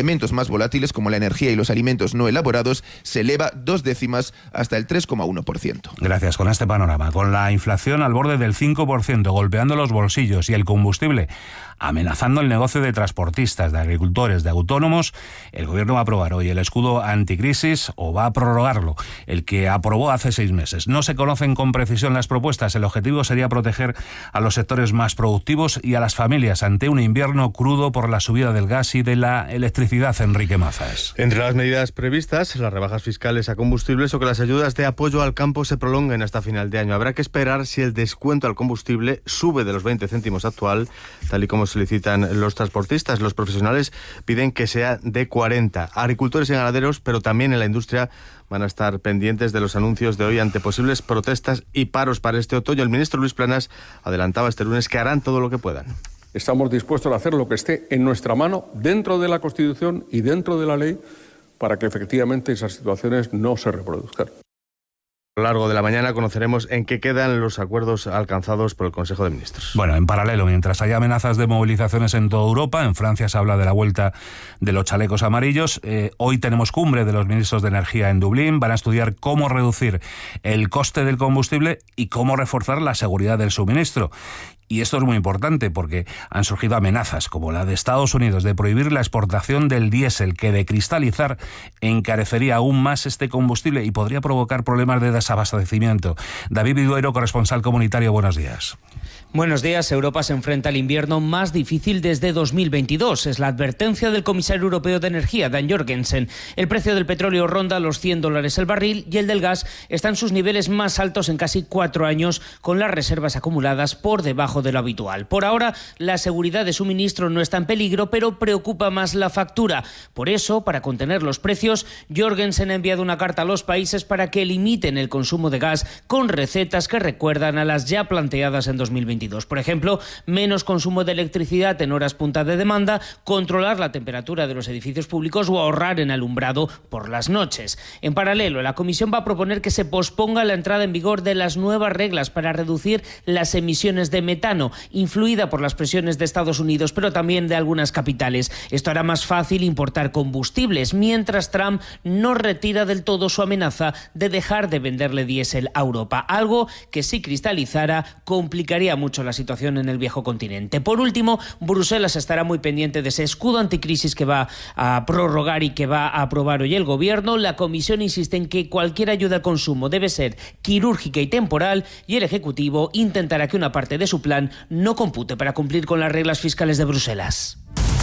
como la energía y los alimentos no elaborados, se eleva 2 décimas hasta el 3,1%. Gracias. Con este panorama, con la inflación al borde del 5%, golpeando los bolsillos y el combustible amenazando el negocio de transportistas, de agricultores, de autónomos, el Gobierno va a aprobar hoy el escudo anticrisis o va a prorrogarlo, el que aprobó hace 6 meses. No se conocen con precisión las propuestas. El objetivo sería proteger a los sectores más productivos y a las familias ante un invierno crudo por la subida del gas y de la electricidad. Enrique Mazas. Entre las medidas previstas, las rebajas fiscales a combustibles o que las ayudas de apoyo al campo se prolonguen hasta final de año. Habrá que esperar si el descuento al combustible sube de los 20 céntimos actual, tal y como solicitan los transportistas. Los profesionales piden que sea de 40. Agricultores y ganaderos, pero también en la industria, van a estar pendientes de los anuncios de hoy ante posibles protestas y paros para este otoño. El ministro Luis Planas adelantaba este lunes que harán todo lo que puedan. Estamos dispuestos a hacer lo que esté en nuestra mano, dentro de la Constitución y dentro de la ley, para que efectivamente esas situaciones no se reproduzcan. A lo largo de la mañana conoceremos en qué quedan los acuerdos alcanzados por el Consejo de Ministros. Bueno, en paralelo, mientras hay amenazas de movilizaciones en toda Europa, en Francia se habla de la vuelta de los chalecos amarillos. Hoy tenemos cumbre de los ministros de Energía en Dublín. Van a estudiar cómo reducir el coste del combustible y cómo reforzar la seguridad del suministro. Y esto es muy importante porque han surgido amenazas como la de Estados Unidos de prohibir la exportación del diésel, que de cristalizar encarecería aún más este combustible y podría provocar problemas de desabastecimiento. David Viduero, corresponsal comunitario, buenos días. Buenos días. Europa se enfrenta al invierno más difícil desde 2022. Es la advertencia del comisario europeo de Energía, Dan Jorgensen. El precio del petróleo ronda los $100 el barril y el del gas está en sus niveles más altos en casi 4 años, con las reservas acumuladas por debajo de lo habitual. Por ahora, la seguridad de suministro no está en peligro, pero preocupa más la factura. Por eso, para contener los precios, Jorgensen ha enviado una carta a los países para que limiten el consumo de gas con recetas que recuerdan a las ya planteadas en 2022. Por ejemplo, menos consumo de electricidad en horas punta de demanda, controlar la temperatura de los edificios públicos o ahorrar en alumbrado por las noches. En paralelo, la Comisión va a proponer que se posponga la entrada en vigor de las nuevas reglas para reducir las emisiones de metano, influida por las presiones de Estados Unidos, pero también de algunas capitales. Esto hará más fácil importar combustibles, mientras Trump no retira del todo su amenaza de dejar de venderle diésel a Europa, algo que si cristalizara complicaría mucho la situación en el viejo continente. Por último, Bruselas estará muy pendiente de ese escudo anticrisis que va a prorrogar y que va a aprobar hoy el Gobierno. La Comisión insiste en que cualquier ayuda al consumo debe ser quirúrgica y temporal, y el Ejecutivo intentará que una parte de su plan no compute para cumplir con las reglas fiscales de Bruselas.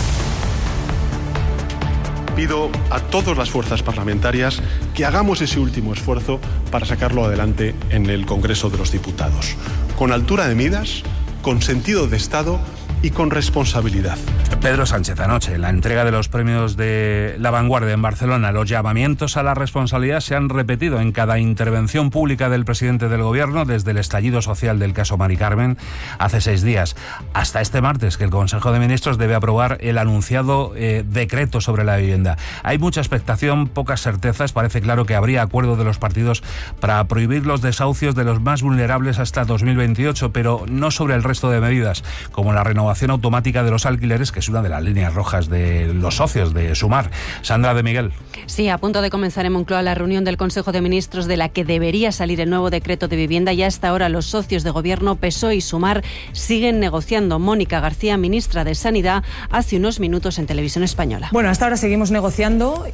Pido a todas las fuerzas parlamentarias que hagamos ese último esfuerzo para sacarlo adelante en el Congreso de los Diputados. Con altura de miras, con sentido de Estado y con responsabilidad. Pedro Sánchez anoche, en la entrega de los premios de La Vanguardia en Barcelona, los llamamientos a la responsabilidad se han repetido en cada intervención pública del presidente del Gobierno desde el estallido social del caso Mari Carmen hace 6 días hasta este martes, que el Consejo de Ministros debe aprobar el anunciado decreto sobre la vivienda. Hay mucha expectación, pocas certezas. Parece claro que habría acuerdo de los partidos para prohibir los desahucios de los más vulnerables hasta 2028, pero no sobre el resto de medidas, como la renovación automática de los alquileres, que es una de las líneas rojas de los socios de Sumar. Sandra de Miguel. Sí, a punto de comenzar en Moncloa la reunión del Consejo de Ministros de la que debería salir el nuevo decreto de vivienda. Y hasta ahora los socios de Gobierno, PSOE y Sumar, siguen negociando. Mónica García, ministra de Sanidad, hace unos minutos en Televisión Española. Bueno, hasta ahora seguimos negociando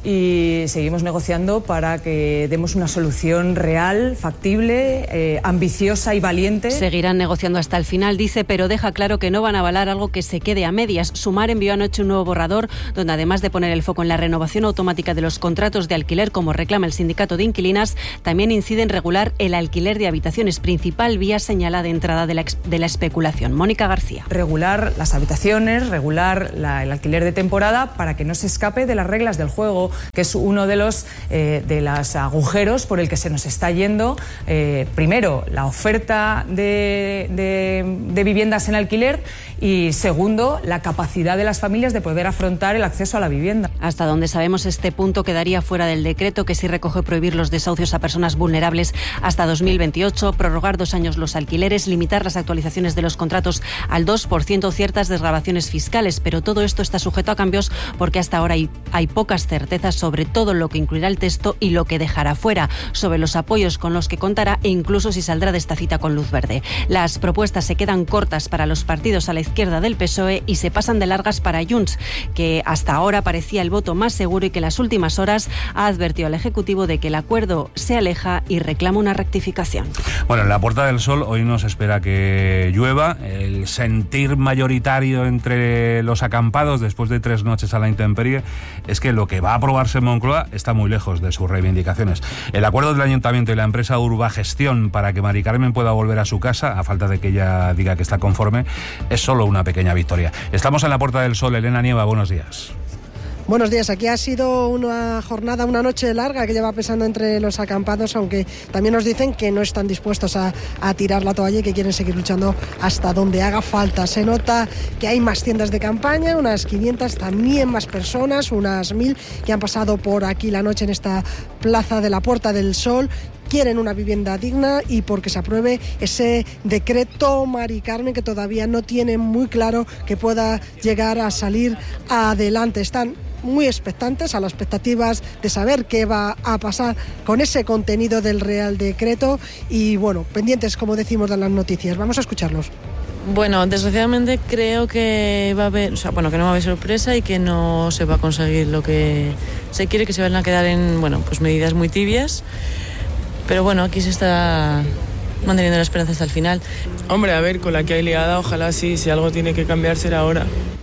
para que demos una solución real, factible, ambiciosa y valiente. Seguirán negociando hasta el final, dice, pero deja claro que no van a avalar algo que se quede a medias. Sumar envió anoche un nuevo borrador donde, además de poner el foco en la renovación automática de los contratos de alquiler, como reclama el sindicato de inquilinas, también incide en regular el alquiler de habitaciones, principal vía señalada de entrada de la especulación. Mónica García. Regular las habitaciones, regular el alquiler de temporada para que no se escape de las reglas del juego, que es uno de los agujeros por el que se nos está yendo. Primero, la oferta de viviendas en alquiler y, segundo, la capacidad de las familias de poder afrontar el acceso a la vivienda. Hasta donde sabemos, este punto quedaría fuera del decreto, que sí recoge prohibir los desahucios a personas vulnerables hasta 2028, prorrogar 2 años los alquileres, limitar las actualizaciones de los contratos al 2%, ciertas desgravaciones fiscales, pero todo esto está sujeto a cambios porque hasta ahora hay pocas certezas sobre todo lo que incluirá el texto y lo que dejará fuera, sobre los apoyos con los que contará e incluso si saldrá de esta cita con luz verde. Las propuestas se quedan cortas para los partidos a la izquierda del PSOE y se pasan de largas para Junts, que hasta ahora parecía el voto más seguro y que en las últimas horas ha advertido al Ejecutivo de que el acuerdo se aleja y reclama una rectificación. Bueno, en la Puerta del Sol hoy nos espera que llueva. El sentir mayoritario entre los acampados después de 3 noches a la intemperie es que lo que va a aprobarse en Moncloa está muy lejos de sus reivindicaciones. El acuerdo del Ayuntamiento y la empresa Urbagestión para que Mari Carmen pueda volver a su casa, a falta de que ella diga que está conforme, es solo una pequeña victoria. Estamos en la Puerta del Sol. Elena Nieva, buenos días. Buenos días. Aquí ha sido una jornada, una noche larga que lleva pesando entre los acampados, aunque también nos dicen que no están dispuestos a tirar la toalla y que quieren seguir luchando hasta donde haga falta. Se nota que hay más tiendas de campaña, unas 500, también más personas, unas 1000 que han pasado por aquí la noche en esta plaza de la Puerta del Sol. Quieren una vivienda digna y porque se apruebe ese decreto Mari Carmen, que todavía no tienen muy claro que pueda llegar a salir adelante. Están muy expectantes, a las expectativas de saber qué va a pasar con ese contenido del Real Decreto y, bueno, pendientes, como decimos, de las noticias. Vamos a escucharlos. Bueno, desgraciadamente creo que va a haber, que no va a haber sorpresa y que no se va a conseguir lo que se quiere, que se van a quedar en, medidas muy tibias. Pero bueno, aquí se está manteniendo la esperanza hasta el final. Hombre, a ver, con la que hay liada, ojalá sí, si algo tiene que cambiar será ahora.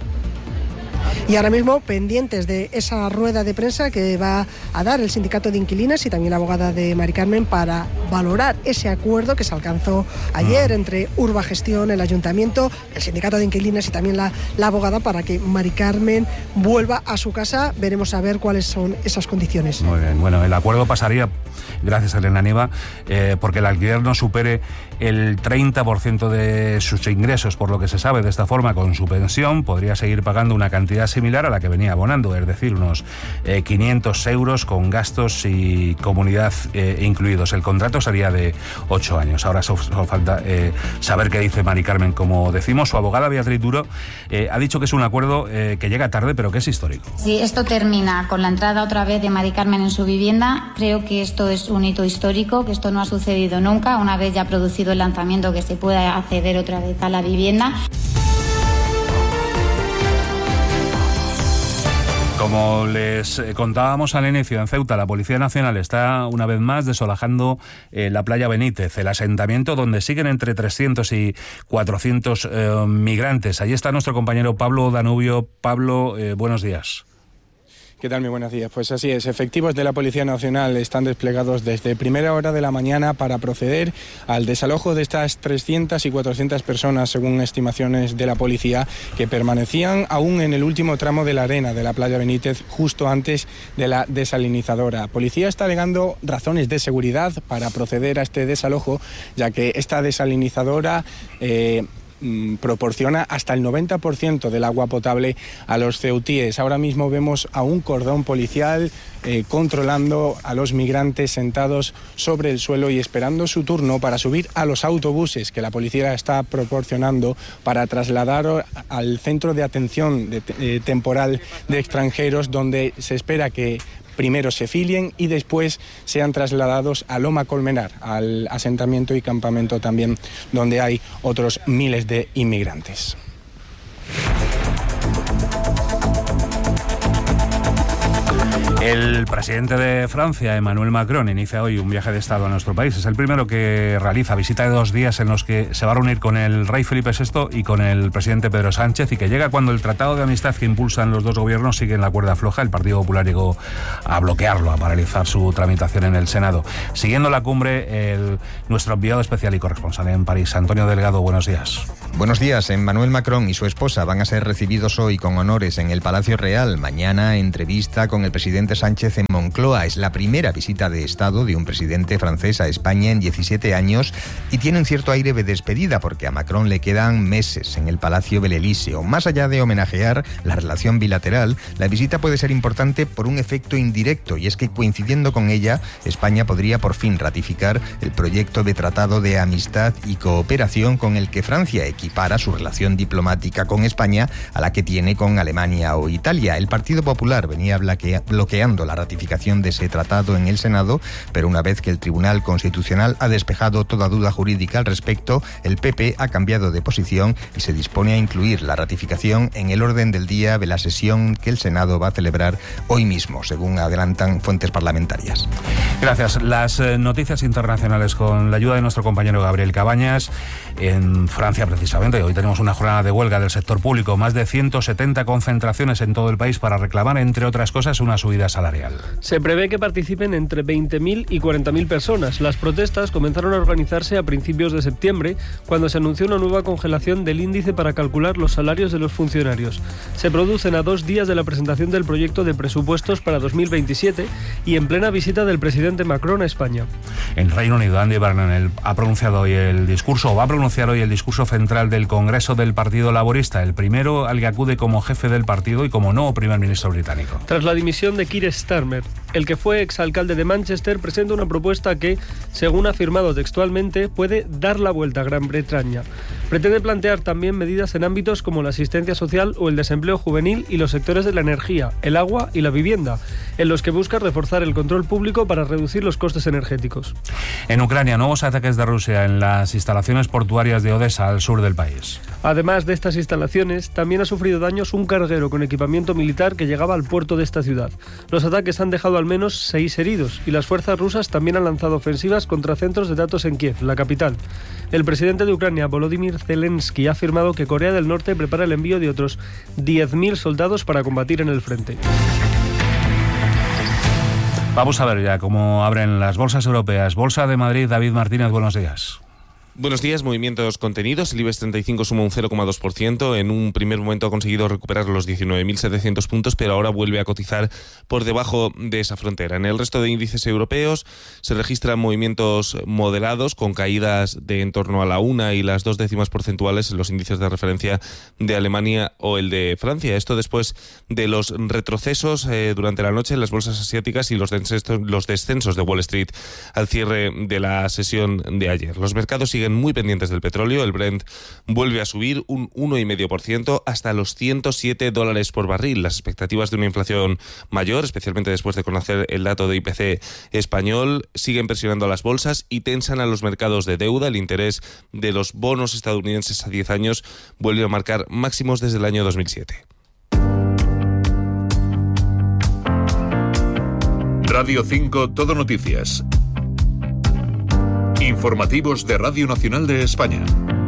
Y ahora mismo pendientes de esa rueda de prensa que va a dar el sindicato de inquilinas y también la abogada de Mari Carmen para valorar ese acuerdo que se alcanzó ayer entre Urbagestión, el ayuntamiento, el sindicato de inquilinas y también la abogada para que Mari Carmen vuelva a su casa. Veremos a ver cuáles son esas condiciones. Muy bien, bueno, el acuerdo pasaría, gracias a Elena Nieva, porque el alquiler no supere el 30% de sus ingresos, por lo que se sabe. De esta forma, con su pensión podría seguir pagando una cantidad similar a la que venía abonando, es decir, unos 500 euros con gastos y comunidad incluidos. El contrato sería de 8 años. Ahora solo falta saber qué dice Mari Carmen. Como decimos, su abogada Beatriz Duro ha dicho que es un acuerdo que llega tarde, pero que es histórico. Si esto termina con la entrada otra vez de Mari Carmen en su vivienda, creo que esto es un hito histórico, que esto no ha sucedido nunca, una vez ya producido el lanzamiento, que se pueda acceder otra vez a la vivienda. Como les contábamos al inicio, en Ceuta la Policía Nacional está una vez más desolajando la playa Benítez, el asentamiento donde siguen entre 300 y 400 migrantes. Allí está nuestro compañero Pablo Danubio. Pablo, buenos días. ¿Qué tal? Muy buenos días. Pues así es, efectivos de la Policía Nacional están desplegados desde primera hora de la mañana para proceder al desalojo de estas 300 y 400 personas, según estimaciones de la policía, que permanecían aún en el último tramo de la arena de la playa Benítez, justo antes de la desalinizadora. La policía está alegando razones de seguridad para proceder a este desalojo, ya que esta desalinizadora proporciona hasta el 90% del agua potable a los ceutíes. Ahora mismo vemos a un cordón policial controlando a los migrantes sentados sobre el suelo y esperando su turno para subir a los autobuses que la policía está proporcionando para trasladar al centro de atención temporal de extranjeros, donde se espera que primero se filien y después sean trasladados a Loma Colmenar, al asentamiento y campamento también, donde hay otros miles de inmigrantes. El presidente de Francia, Emmanuel Macron, inicia hoy un viaje de Estado a nuestro país. Es el primero que realiza visita de 2 días en los que se va a reunir con el rey Felipe VI y con el presidente Pedro Sánchez, y que llega cuando el tratado de amistad que impulsan los dos gobiernos sigue en la cuerda floja. El Partido Popular llegó a bloquearlo, a paralizar su tramitación en el Senado. Siguiendo la cumbre, nuestro enviado especial y corresponsal en París, Antonio Delgado, buenos días. Buenos días. Emmanuel Macron y su esposa van a ser recibidos hoy con honores en el Palacio Real. Mañana, entrevista con el presidente Sánchez en Moncloa. Es la primera visita de Estado de un presidente francés a España en 17 años y tiene un cierto aire de despedida, porque a Macron le quedan meses en el Palacio del Elíseo. Más allá de homenajear la relación bilateral, la visita puede ser importante por un efecto indirecto, y es que, coincidiendo con ella, España podría por fin ratificar el proyecto de tratado de amistad y cooperación con el que Francia equipara su relación diplomática con España a la que tiene con Alemania o Italia. El Partido Popular venía bloqueando la ratificación de ese tratado en el Senado, pero una vez que el Tribunal Constitucional ha despejado toda duda jurídica al respecto, el PP ha cambiado de posición y se dispone a incluir la ratificación en el orden del día de la sesión que el Senado va a celebrar hoy mismo, según adelantan fuentes parlamentarias. Gracias. Las noticias internacionales con la ayuda de nuestro compañero Gabriel Cabañas. En Francia, precisamente, hoy tenemos una jornada de huelga del sector público, más de 170 concentraciones en todo el país para reclamar, entre otras cosas, una subida salarial. Se prevé que participen entre 20.000 y 40.000 personas. Las protestas comenzaron a organizarse a principios de septiembre, cuando se anunció una nueva congelación del índice para calcular los salarios de los funcionarios. Se producen a 2 días de la presentación del proyecto de presupuestos para 2027 y en plena visita del presidente Macron a España. En Reino Unido, Andy Burnham va a pronunciar hoy el discurso central del Congreso del Partido Laborista, el primero al que acude como jefe del partido y como nuevo primer ministro británico. Tras la dimisión de Keir Starmer, el que fue exalcalde de Manchester, presenta una propuesta que, según ha afirmado textualmente, puede dar la vuelta a Gran Bretaña. Pretende plantear también medidas en ámbitos como la asistencia social o el desempleo juvenil y los sectores de la energía, el agua y la vivienda, en los que busca reforzar el control público para reducir los costes energéticos. En Ucrania, nuevos ataques de Rusia en las instalaciones portuarias de Odessa, al sur del país. Además de estas instalaciones, también ha sufrido daños un carguero con equipamiento militar que llegaba al puerto de esta ciudad. Los ataques han dejado al menos 6 heridos y las fuerzas rusas también han lanzado ofensivas contra centros de datos en Kiev, la capital. El presidente de Ucrania, Volodymyr Zelensky, ha afirmado que Corea del Norte prepara el envío de otros 10.000 soldados para combatir en el frente. Vamos a ver ya cómo abren las bolsas europeas. Bolsa de Madrid, David Martínez, buenos días. Buenos días, movimientos contenidos. El IBEX 35 suma un 0,2%. En un primer momento ha conseguido recuperar los 19.700 puntos, pero ahora vuelve a cotizar por debajo de esa frontera. En el resto de índices europeos se registran movimientos moderados, con caídas de en torno a la 1 y las 2 décimas porcentuales en los índices de referencia de Alemania o el de Francia. Esto después de los retrocesos durante la noche en las bolsas asiáticas y los descensos de Wall Street al cierre de la sesión de ayer. Los mercados siguen muy pendientes del petróleo. El Brent vuelve a subir un 1,5% hasta los $107 por barril. Las expectativas de una inflación mayor, especialmente después de conocer el dato de IPC español, siguen presionando a las bolsas y tensan a los mercados de deuda. El interés de los bonos estadounidenses a 10 años vuelve a marcar máximos desde el año 2007. Radio 5 Todo Noticias. Informativos de Radio Nacional de España.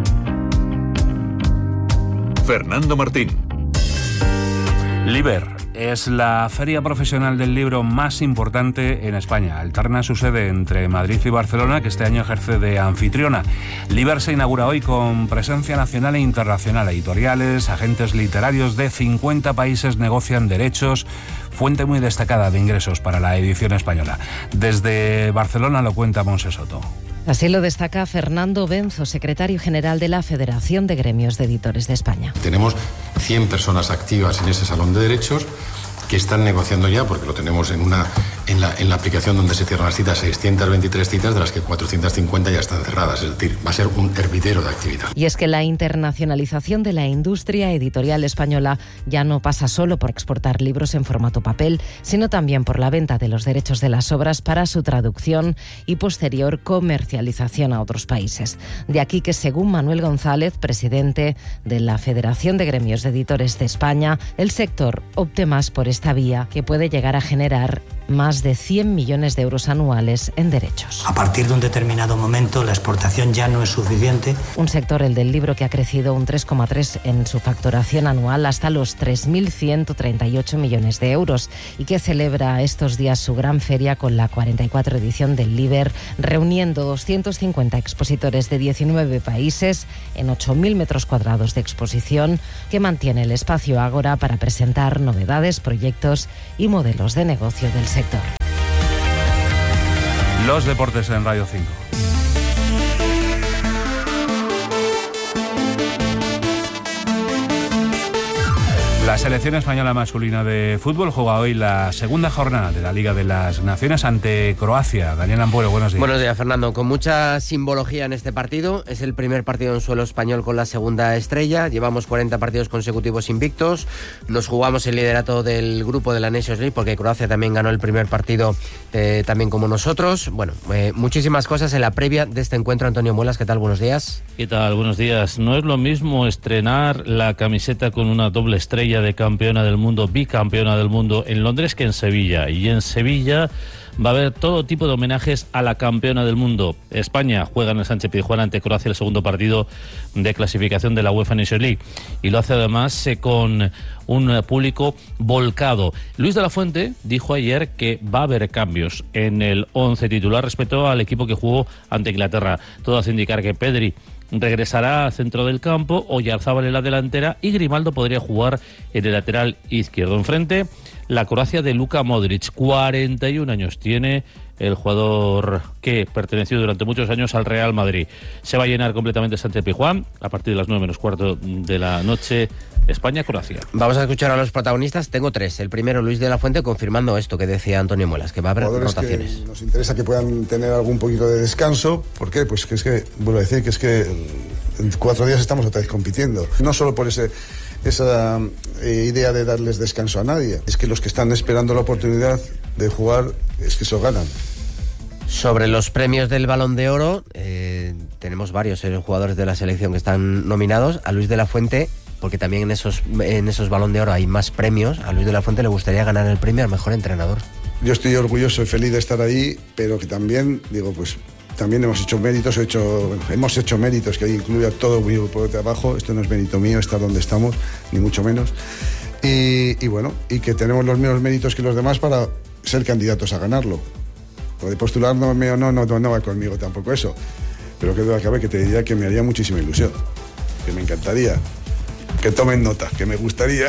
Fernando Martín. Liber es la feria profesional del libro más importante en España. Alterna su sede entre Madrid y Barcelona, que este año ejerce de anfitriona. Liber se inaugura hoy con presencia nacional e internacional. Editoriales, agentes literarios de 50 países negocian derechos, fuente muy destacada de ingresos para la edición española. Desde Barcelona lo cuenta Monse Soto. Así lo destaca Fernando Benzo, secretario general de la Federación de Gremios de Editores de España. Tenemos 100 personas activas en ese salón de derechos que están negociando ya, porque lo tenemos en la aplicación donde se cierran las citas, 623 citas, de las que 450 ya están cerradas. Es decir, va a ser un hervidero de actividad. Y es que la internacionalización de la industria editorial española ya no pasa solo por exportar libros en formato papel, sino también por la venta de los derechos de las obras para su traducción y posterior comercialización a otros países. De aquí que, según Manuel González, presidente de la Federación de Gremios de Editores de España, el sector opte más por esta vía, que puede llegar a generar más de 100 millones de euros anuales en derechos. A partir de un determinado momento, la exportación ya no es suficiente. Un sector, el del libro, que ha crecido un 3,3% en su facturación anual hasta los 3.138 millones de euros y que celebra estos días su gran feria con la 44 edición del Liber, reuniendo 250 expositores de 19 países en 8.000 metros cuadrados de exposición, que mantiene el espacio Ágora para presentar novedades, proyectos y modelos de negocio del sector. Los deportes en Radio 5. La selección española masculina de fútbol juega hoy la segunda jornada de la Liga de las Naciones ante Croacia. Daniel Ampuero, buenos días. Buenos días, Fernando. Con mucha simbología en este partido. Es el primer partido en suelo español con la segunda estrella. Llevamos 40 partidos consecutivos invictos. Nos jugamos el liderato del grupo de la Nations League, porque Croacia también ganó el primer partido, también como nosotros. Bueno, muchísimas cosas en la previa de este encuentro. Antonio Muelas, ¿qué tal? Buenos días. ¿Qué tal? Buenos días. No es lo mismo estrenar la camiseta con una doble estrella de campeona del mundo, bicampeona del mundo en Londres, que en Sevilla. Y en Sevilla va a haber todo tipo de homenajes a la campeona del mundo. España juega en el Sánchez-Pizjuán ante Croacia el segundo partido de clasificación de la UEFA Nations League, y lo hace además con un público volcado. Luis de la Fuente dijo ayer que va a haber cambios en el 11 titular respecto al equipo que jugó ante Inglaterra. Todo hace indicar que Pedri regresará al centro del campo, Oyarzábal en la delantera y Grimaldo podría jugar en el lateral izquierdo. Enfrente, la Croacia de Luka Modric, 41 años tiene el jugador que perteneció durante muchos años al Real Madrid. Se va a llenar completamente Sánchez-Pizjuán a partir de las 9:15 de la noche. España-Croacia. Vamos a escuchar a los protagonistas. Tengo tres. El primero, Luis de la Fuente, confirmando esto que decía Antonio Muelas, que va a haber rotaciones. Nos interesa que puedan tener algún poquito de descanso. ¿Por qué? Pues que es que, vuelvo a decir, que es que en 4 días estamos otra vez compitiendo. No solo por esa idea de darles descanso a nadie. Es que los que están esperando la oportunidad de jugar, es que eso ganan. Sobre los premios del Balón de Oro, tenemos varios jugadores de la selección que están nominados. A Luis de la Fuente, porque también en esos Balón de Oro hay más premios, a Luis de la Fuente le gustaría ganar el premio al mejor entrenador. Yo estoy orgulloso y feliz de estar ahí, pero que también, digo, pues también hemos hecho méritos, hemos hecho méritos, que ahí incluye a todo mi grupo de trabajo. Esto no es mérito mío estar donde estamos, ni mucho menos. Y bueno, y que tenemos los mismos méritos que los demás para ser candidatos a ganarlo. Lo de postular no va conmigo tampoco eso. Pero que duda cabe que te diría que me haría muchísima ilusión, que me encantaría. Que tomen nota, que me gustaría.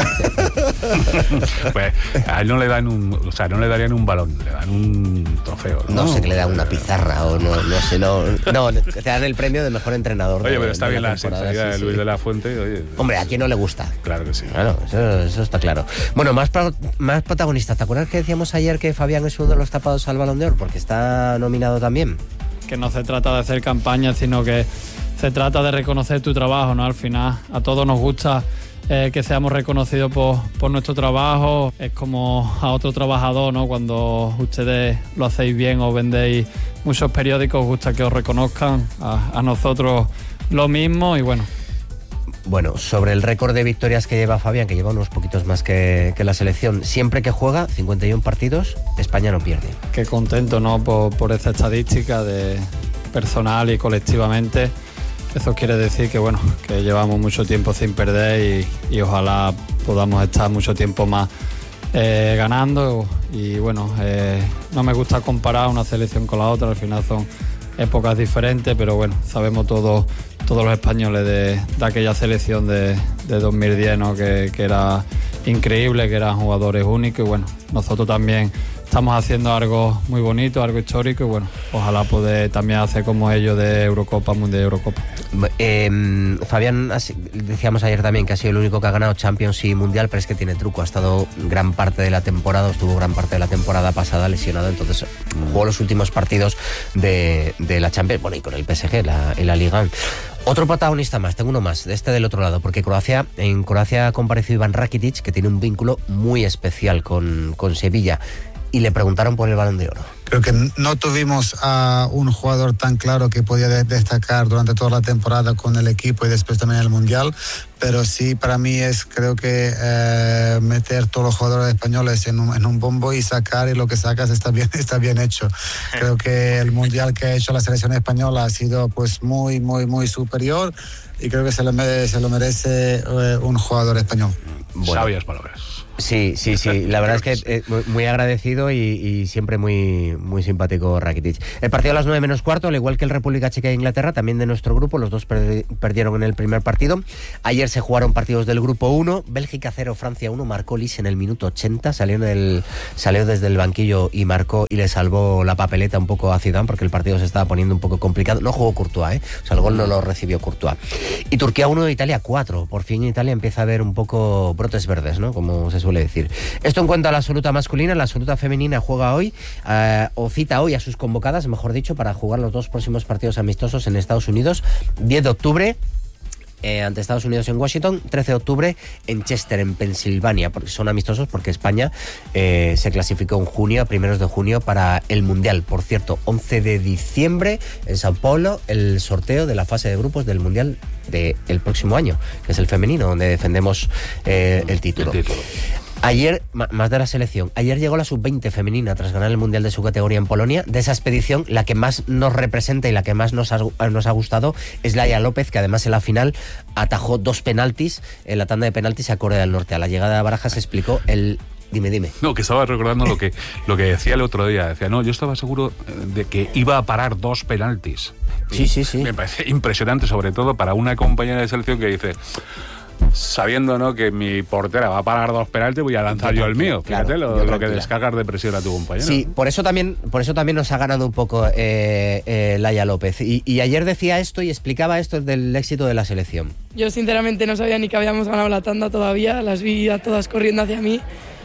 Pues a él no le dan no le darían un balón, le dan un trofeo. No sé, que le dan una pizarra o no sé, no, te dan el premio de mejor entrenador. Oye, pero está bien la sinceridad de Luis de la Fuente. Oye, hombre, ¿a quién no le gusta? Claro que sí. Claro, eso está claro. Bueno, más protagonistas. ¿Te acuerdas que decíamos ayer que Fabián es uno de los tapados al Balón de Oro? Porque está nominado también. Que no se trata de hacer campaña, sino que se trata de reconocer tu trabajo, ¿no? Al final a todos nos gusta que seamos reconocidos por nuestro trabajo. Es como a otro trabajador, ¿no? Cuando ustedes lo hacéis bien o vendéis muchos periódicos, os gusta que os reconozcan. A nosotros lo mismo y bueno. Bueno, sobre el récord de victorias que lleva Fabián, que lleva unos poquitos más que la selección, siempre que juega, 51 partidos, España no pierde. Qué contento, ¿no? Por esta estadística de personal y colectivamente. Eso quiere decir que bueno, que llevamos mucho tiempo sin perder y ojalá podamos estar mucho tiempo más ganando y bueno, no me gusta comparar una selección con la otra, al final son épocas diferentes, pero bueno, sabemos todos los españoles de aquella selección de 2010, ¿no? que era increíble, que eran jugadores únicos y bueno, nosotros también estamos haciendo algo muy bonito, algo histórico y bueno, ojalá poder también hacer como ellos de Eurocopa, Mundial, Eurocopa. Fabián, decíamos ayer también que ha sido el único que ha ganado Champions y Mundial, pero es que tiene truco, ha estado gran parte de la temporada, estuvo gran parte de la temporada pasada lesionado, entonces jugó los últimos partidos de la Champions, bueno, y con el PSG, la Liga. Otro protagonista más, tengo uno más, del otro lado, porque en Croacia ha comparecido Ivan Rakitic, que tiene un vínculo muy especial con Sevilla, y le preguntaron por el Balón de Oro. Creo que no tuvimos a un jugador tan claro que podía destacar durante toda la temporada con el equipo y después también el Mundial, pero sí para mí creo que meter todos los jugadores españoles en un bombo y sacar, y lo que sacas está bien hecho. Creo que el Mundial que ha hecho la selección española ha sido pues muy, muy, muy superior y creo que se lo merece un jugador español. Bueno. Sabias palabras. Sí, la verdad es que muy agradecido y siempre muy, muy simpático Rakitic. El partido a las 9:15, al igual que el República Checa e Inglaterra, también de nuestro grupo, los dos perdieron en el primer partido. Ayer se jugaron partidos del grupo 1, Bélgica 0, Francia 1, marcó Lis en el minuto 80, salió desde el banquillo y marcó y le salvó la papeleta un poco a Zidane porque el partido se estaba poniendo un poco complicado. No jugó Courtois, o sea, el gol no lo recibió Courtois. Y Turquía 1, Italia 4, por fin Italia empieza a ver un poco brotes verdes, ¿no? Como se suele decir. Esto en cuanto a la absoluta masculina. La absoluta femenina juega hoy, o cita hoy a sus convocadas, mejor dicho, para jugar los dos próximos partidos amistosos en Estados Unidos, 10 de octubre ante Estados Unidos en Washington, 13 de octubre en Chester, en Pensilvania, porque son amistosos porque España se clasificó en junio, a primeros de junio, para el Mundial. Por cierto, 11 de diciembre en Sao Paulo, el sorteo de la fase de grupos del Mundial del próximo año, que es el femenino, donde defendemos el título. Ayer, más de la selección, ayer llegó la sub-20 femenina tras ganar el Mundial de su categoría en Polonia. De esa expedición, la que más nos representa y la que más nos ha gustado es Laia López, que además en la final atajó 2 penaltis en la tanda de penaltis a Corea del Norte. A la llegada de Barajas se explicó Dime. No, que estaba recordando lo que decía el otro día. Decía, no, yo estaba seguro de que iba a parar 2 penaltis. Sí. Me parece impresionante, sobre todo para una compañera de selección que dice... Sabiendo, ¿no?, que mi portera va a parar 2 penaltis, voy a lanzar yo el mío. Fíjate lo que descargas de presión a tu compañero. Sí, por eso también nos ha ganado un poco Laia López. Y ayer decía esto y explicaba esto del éxito de la selección. Yo sinceramente no sabía ni que habíamos ganado la tanda todavía, las vi a todas corriendo hacia mí.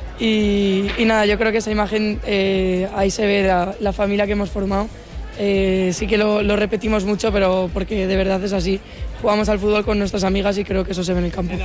Y nada, yo creo que esa imagen, ahí se ve la familia que hemos formado. Sí que lo repetimos mucho, pero porque de verdad es así. Jugamos al fútbol con nuestras amigas y creo que eso se ve en el campo.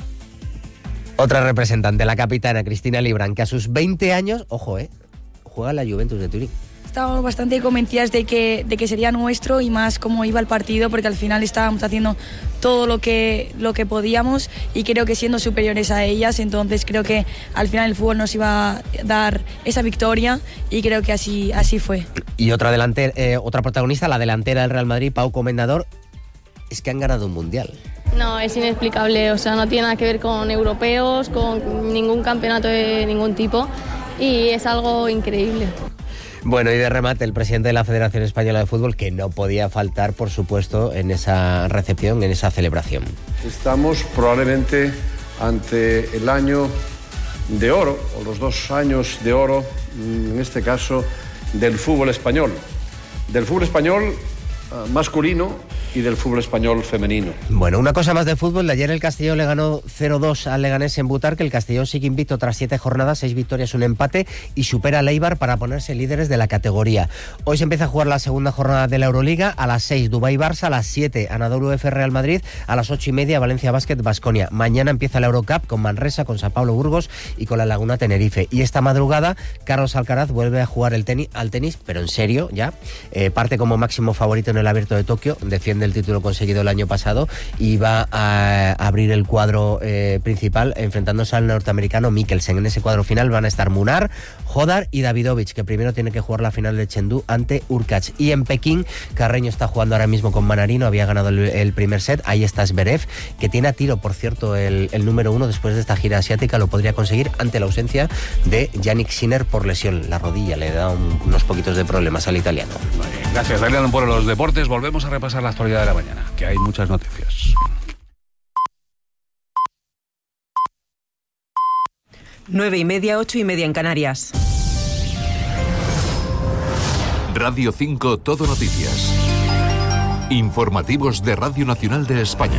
Otra representante, la capitana Cristina Librán, que a sus 20 años, ojo, juega en la Juventus de Turín. Estábamos bastante convencidas de que sería nuestro y más cómo iba el partido, porque al final estábamos haciendo todo lo que podíamos y creo que siendo superiores a ellas, entonces creo que al final el fútbol nos iba a dar esa victoria y creo que así fue. Y otra protagonista, la delantera del Real Madrid, Pau Comendador, es que han ganado un Mundial. No, es inexplicable, o sea, no tiene nada que ver con europeos, con ningún campeonato de ningún tipo y es algo increíble. Bueno, y de remate, el presidente de la Federación Española de Fútbol, que no podía faltar, por supuesto, en esa recepción, en esa celebración. Estamos probablemente ante el año de oro, o los 2 años de oro, en este caso, del fútbol español. Del fútbol español masculino y del fútbol español femenino. Bueno, una cosa más de fútbol. Ayer el Castellón le ganó 0-2 al Leganés en Butarque. El Castellón sigue invicto tras 7 jornadas, 6 victorias, 1 empate y supera al Eibar para ponerse líderes de la categoría. Hoy se empieza a jugar la segunda jornada de la Euroliga. A las 6 Dubái-Barça, a las 7 Anadolu Efes Real Madrid, a las 8:30 Valencia Basket Baskonia. Mañana empieza la Eurocup con Manresa, con Sao Paulo Burgos y con la Laguna Tenerife. Y esta madrugada Carlos Alcaraz vuelve a jugar al tenis, pero en serio ya. Parte como máximo favorito en el Abierto de Tokio, defiende del título conseguido el año pasado, y va a abrir el cuadro principal enfrentándose al norteamericano Mikkelsen. En ese cuadro final van a estar Munar, Hodar y Davidovich, que primero tiene que jugar la final de Chengdu ante Urkacz. Y en Pekín, Carreño está jugando ahora mismo con Manarino, había ganado el primer set. Ahí está Zverev, que tiene a tiro, por cierto, el número 1 después de esta gira asiática, lo podría conseguir ante la ausencia de Yannick Sinner por lesión. La rodilla le da unos poquitos de problemas al italiano. Gracias, Daniel, por los deportes. Volvemos a repasar la actualidad de la mañana, que hay muchas noticias. 9:30, 8:30 en Canarias. Radio 5 Todo Noticias. Informativos de Radio Nacional de España.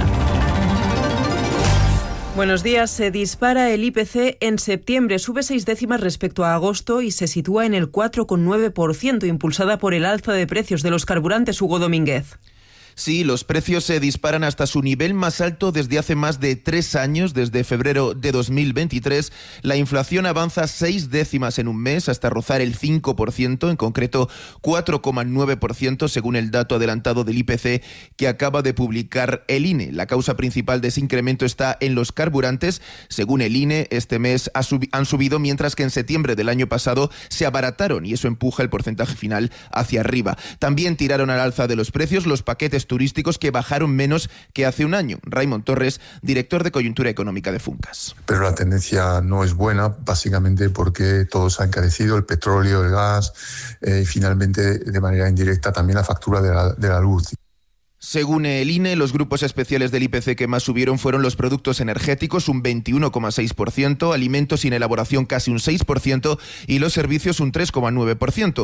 Buenos días. Se dispara el IPC en septiembre. Sube 6 décimas respecto a agosto y se sitúa en el 4,9%, impulsada por el alza de precios de los carburantes. Hugo Domínguez. Sí, los precios se disparan hasta su nivel más alto desde hace más de 3 años, desde febrero de 2023. La inflación avanza 6 décimas en un mes hasta rozar el 5%, en concreto 4,9% según el dato adelantado del IPC que acaba de publicar el INE. La causa principal de ese incremento está en los carburantes. Según el INE, este mes han subido, mientras que en septiembre del año pasado se abarataron y eso empuja el porcentaje final hacia arriba. También tiraron al alza de los precios los paquetes turísticos, que bajaron menos que hace un año. Raymond Torres, director de Coyuntura Económica de Funcas. Pero la tendencia no es buena, básicamente porque todo se ha encarecido, el petróleo, el gas, y finalmente de manera indirecta también la factura de la luz. Según el INE, los grupos especiales del IPC que más subieron fueron los productos energéticos, un 21,6%, alimentos sin elaboración casi un 6% y los servicios un 3,9%.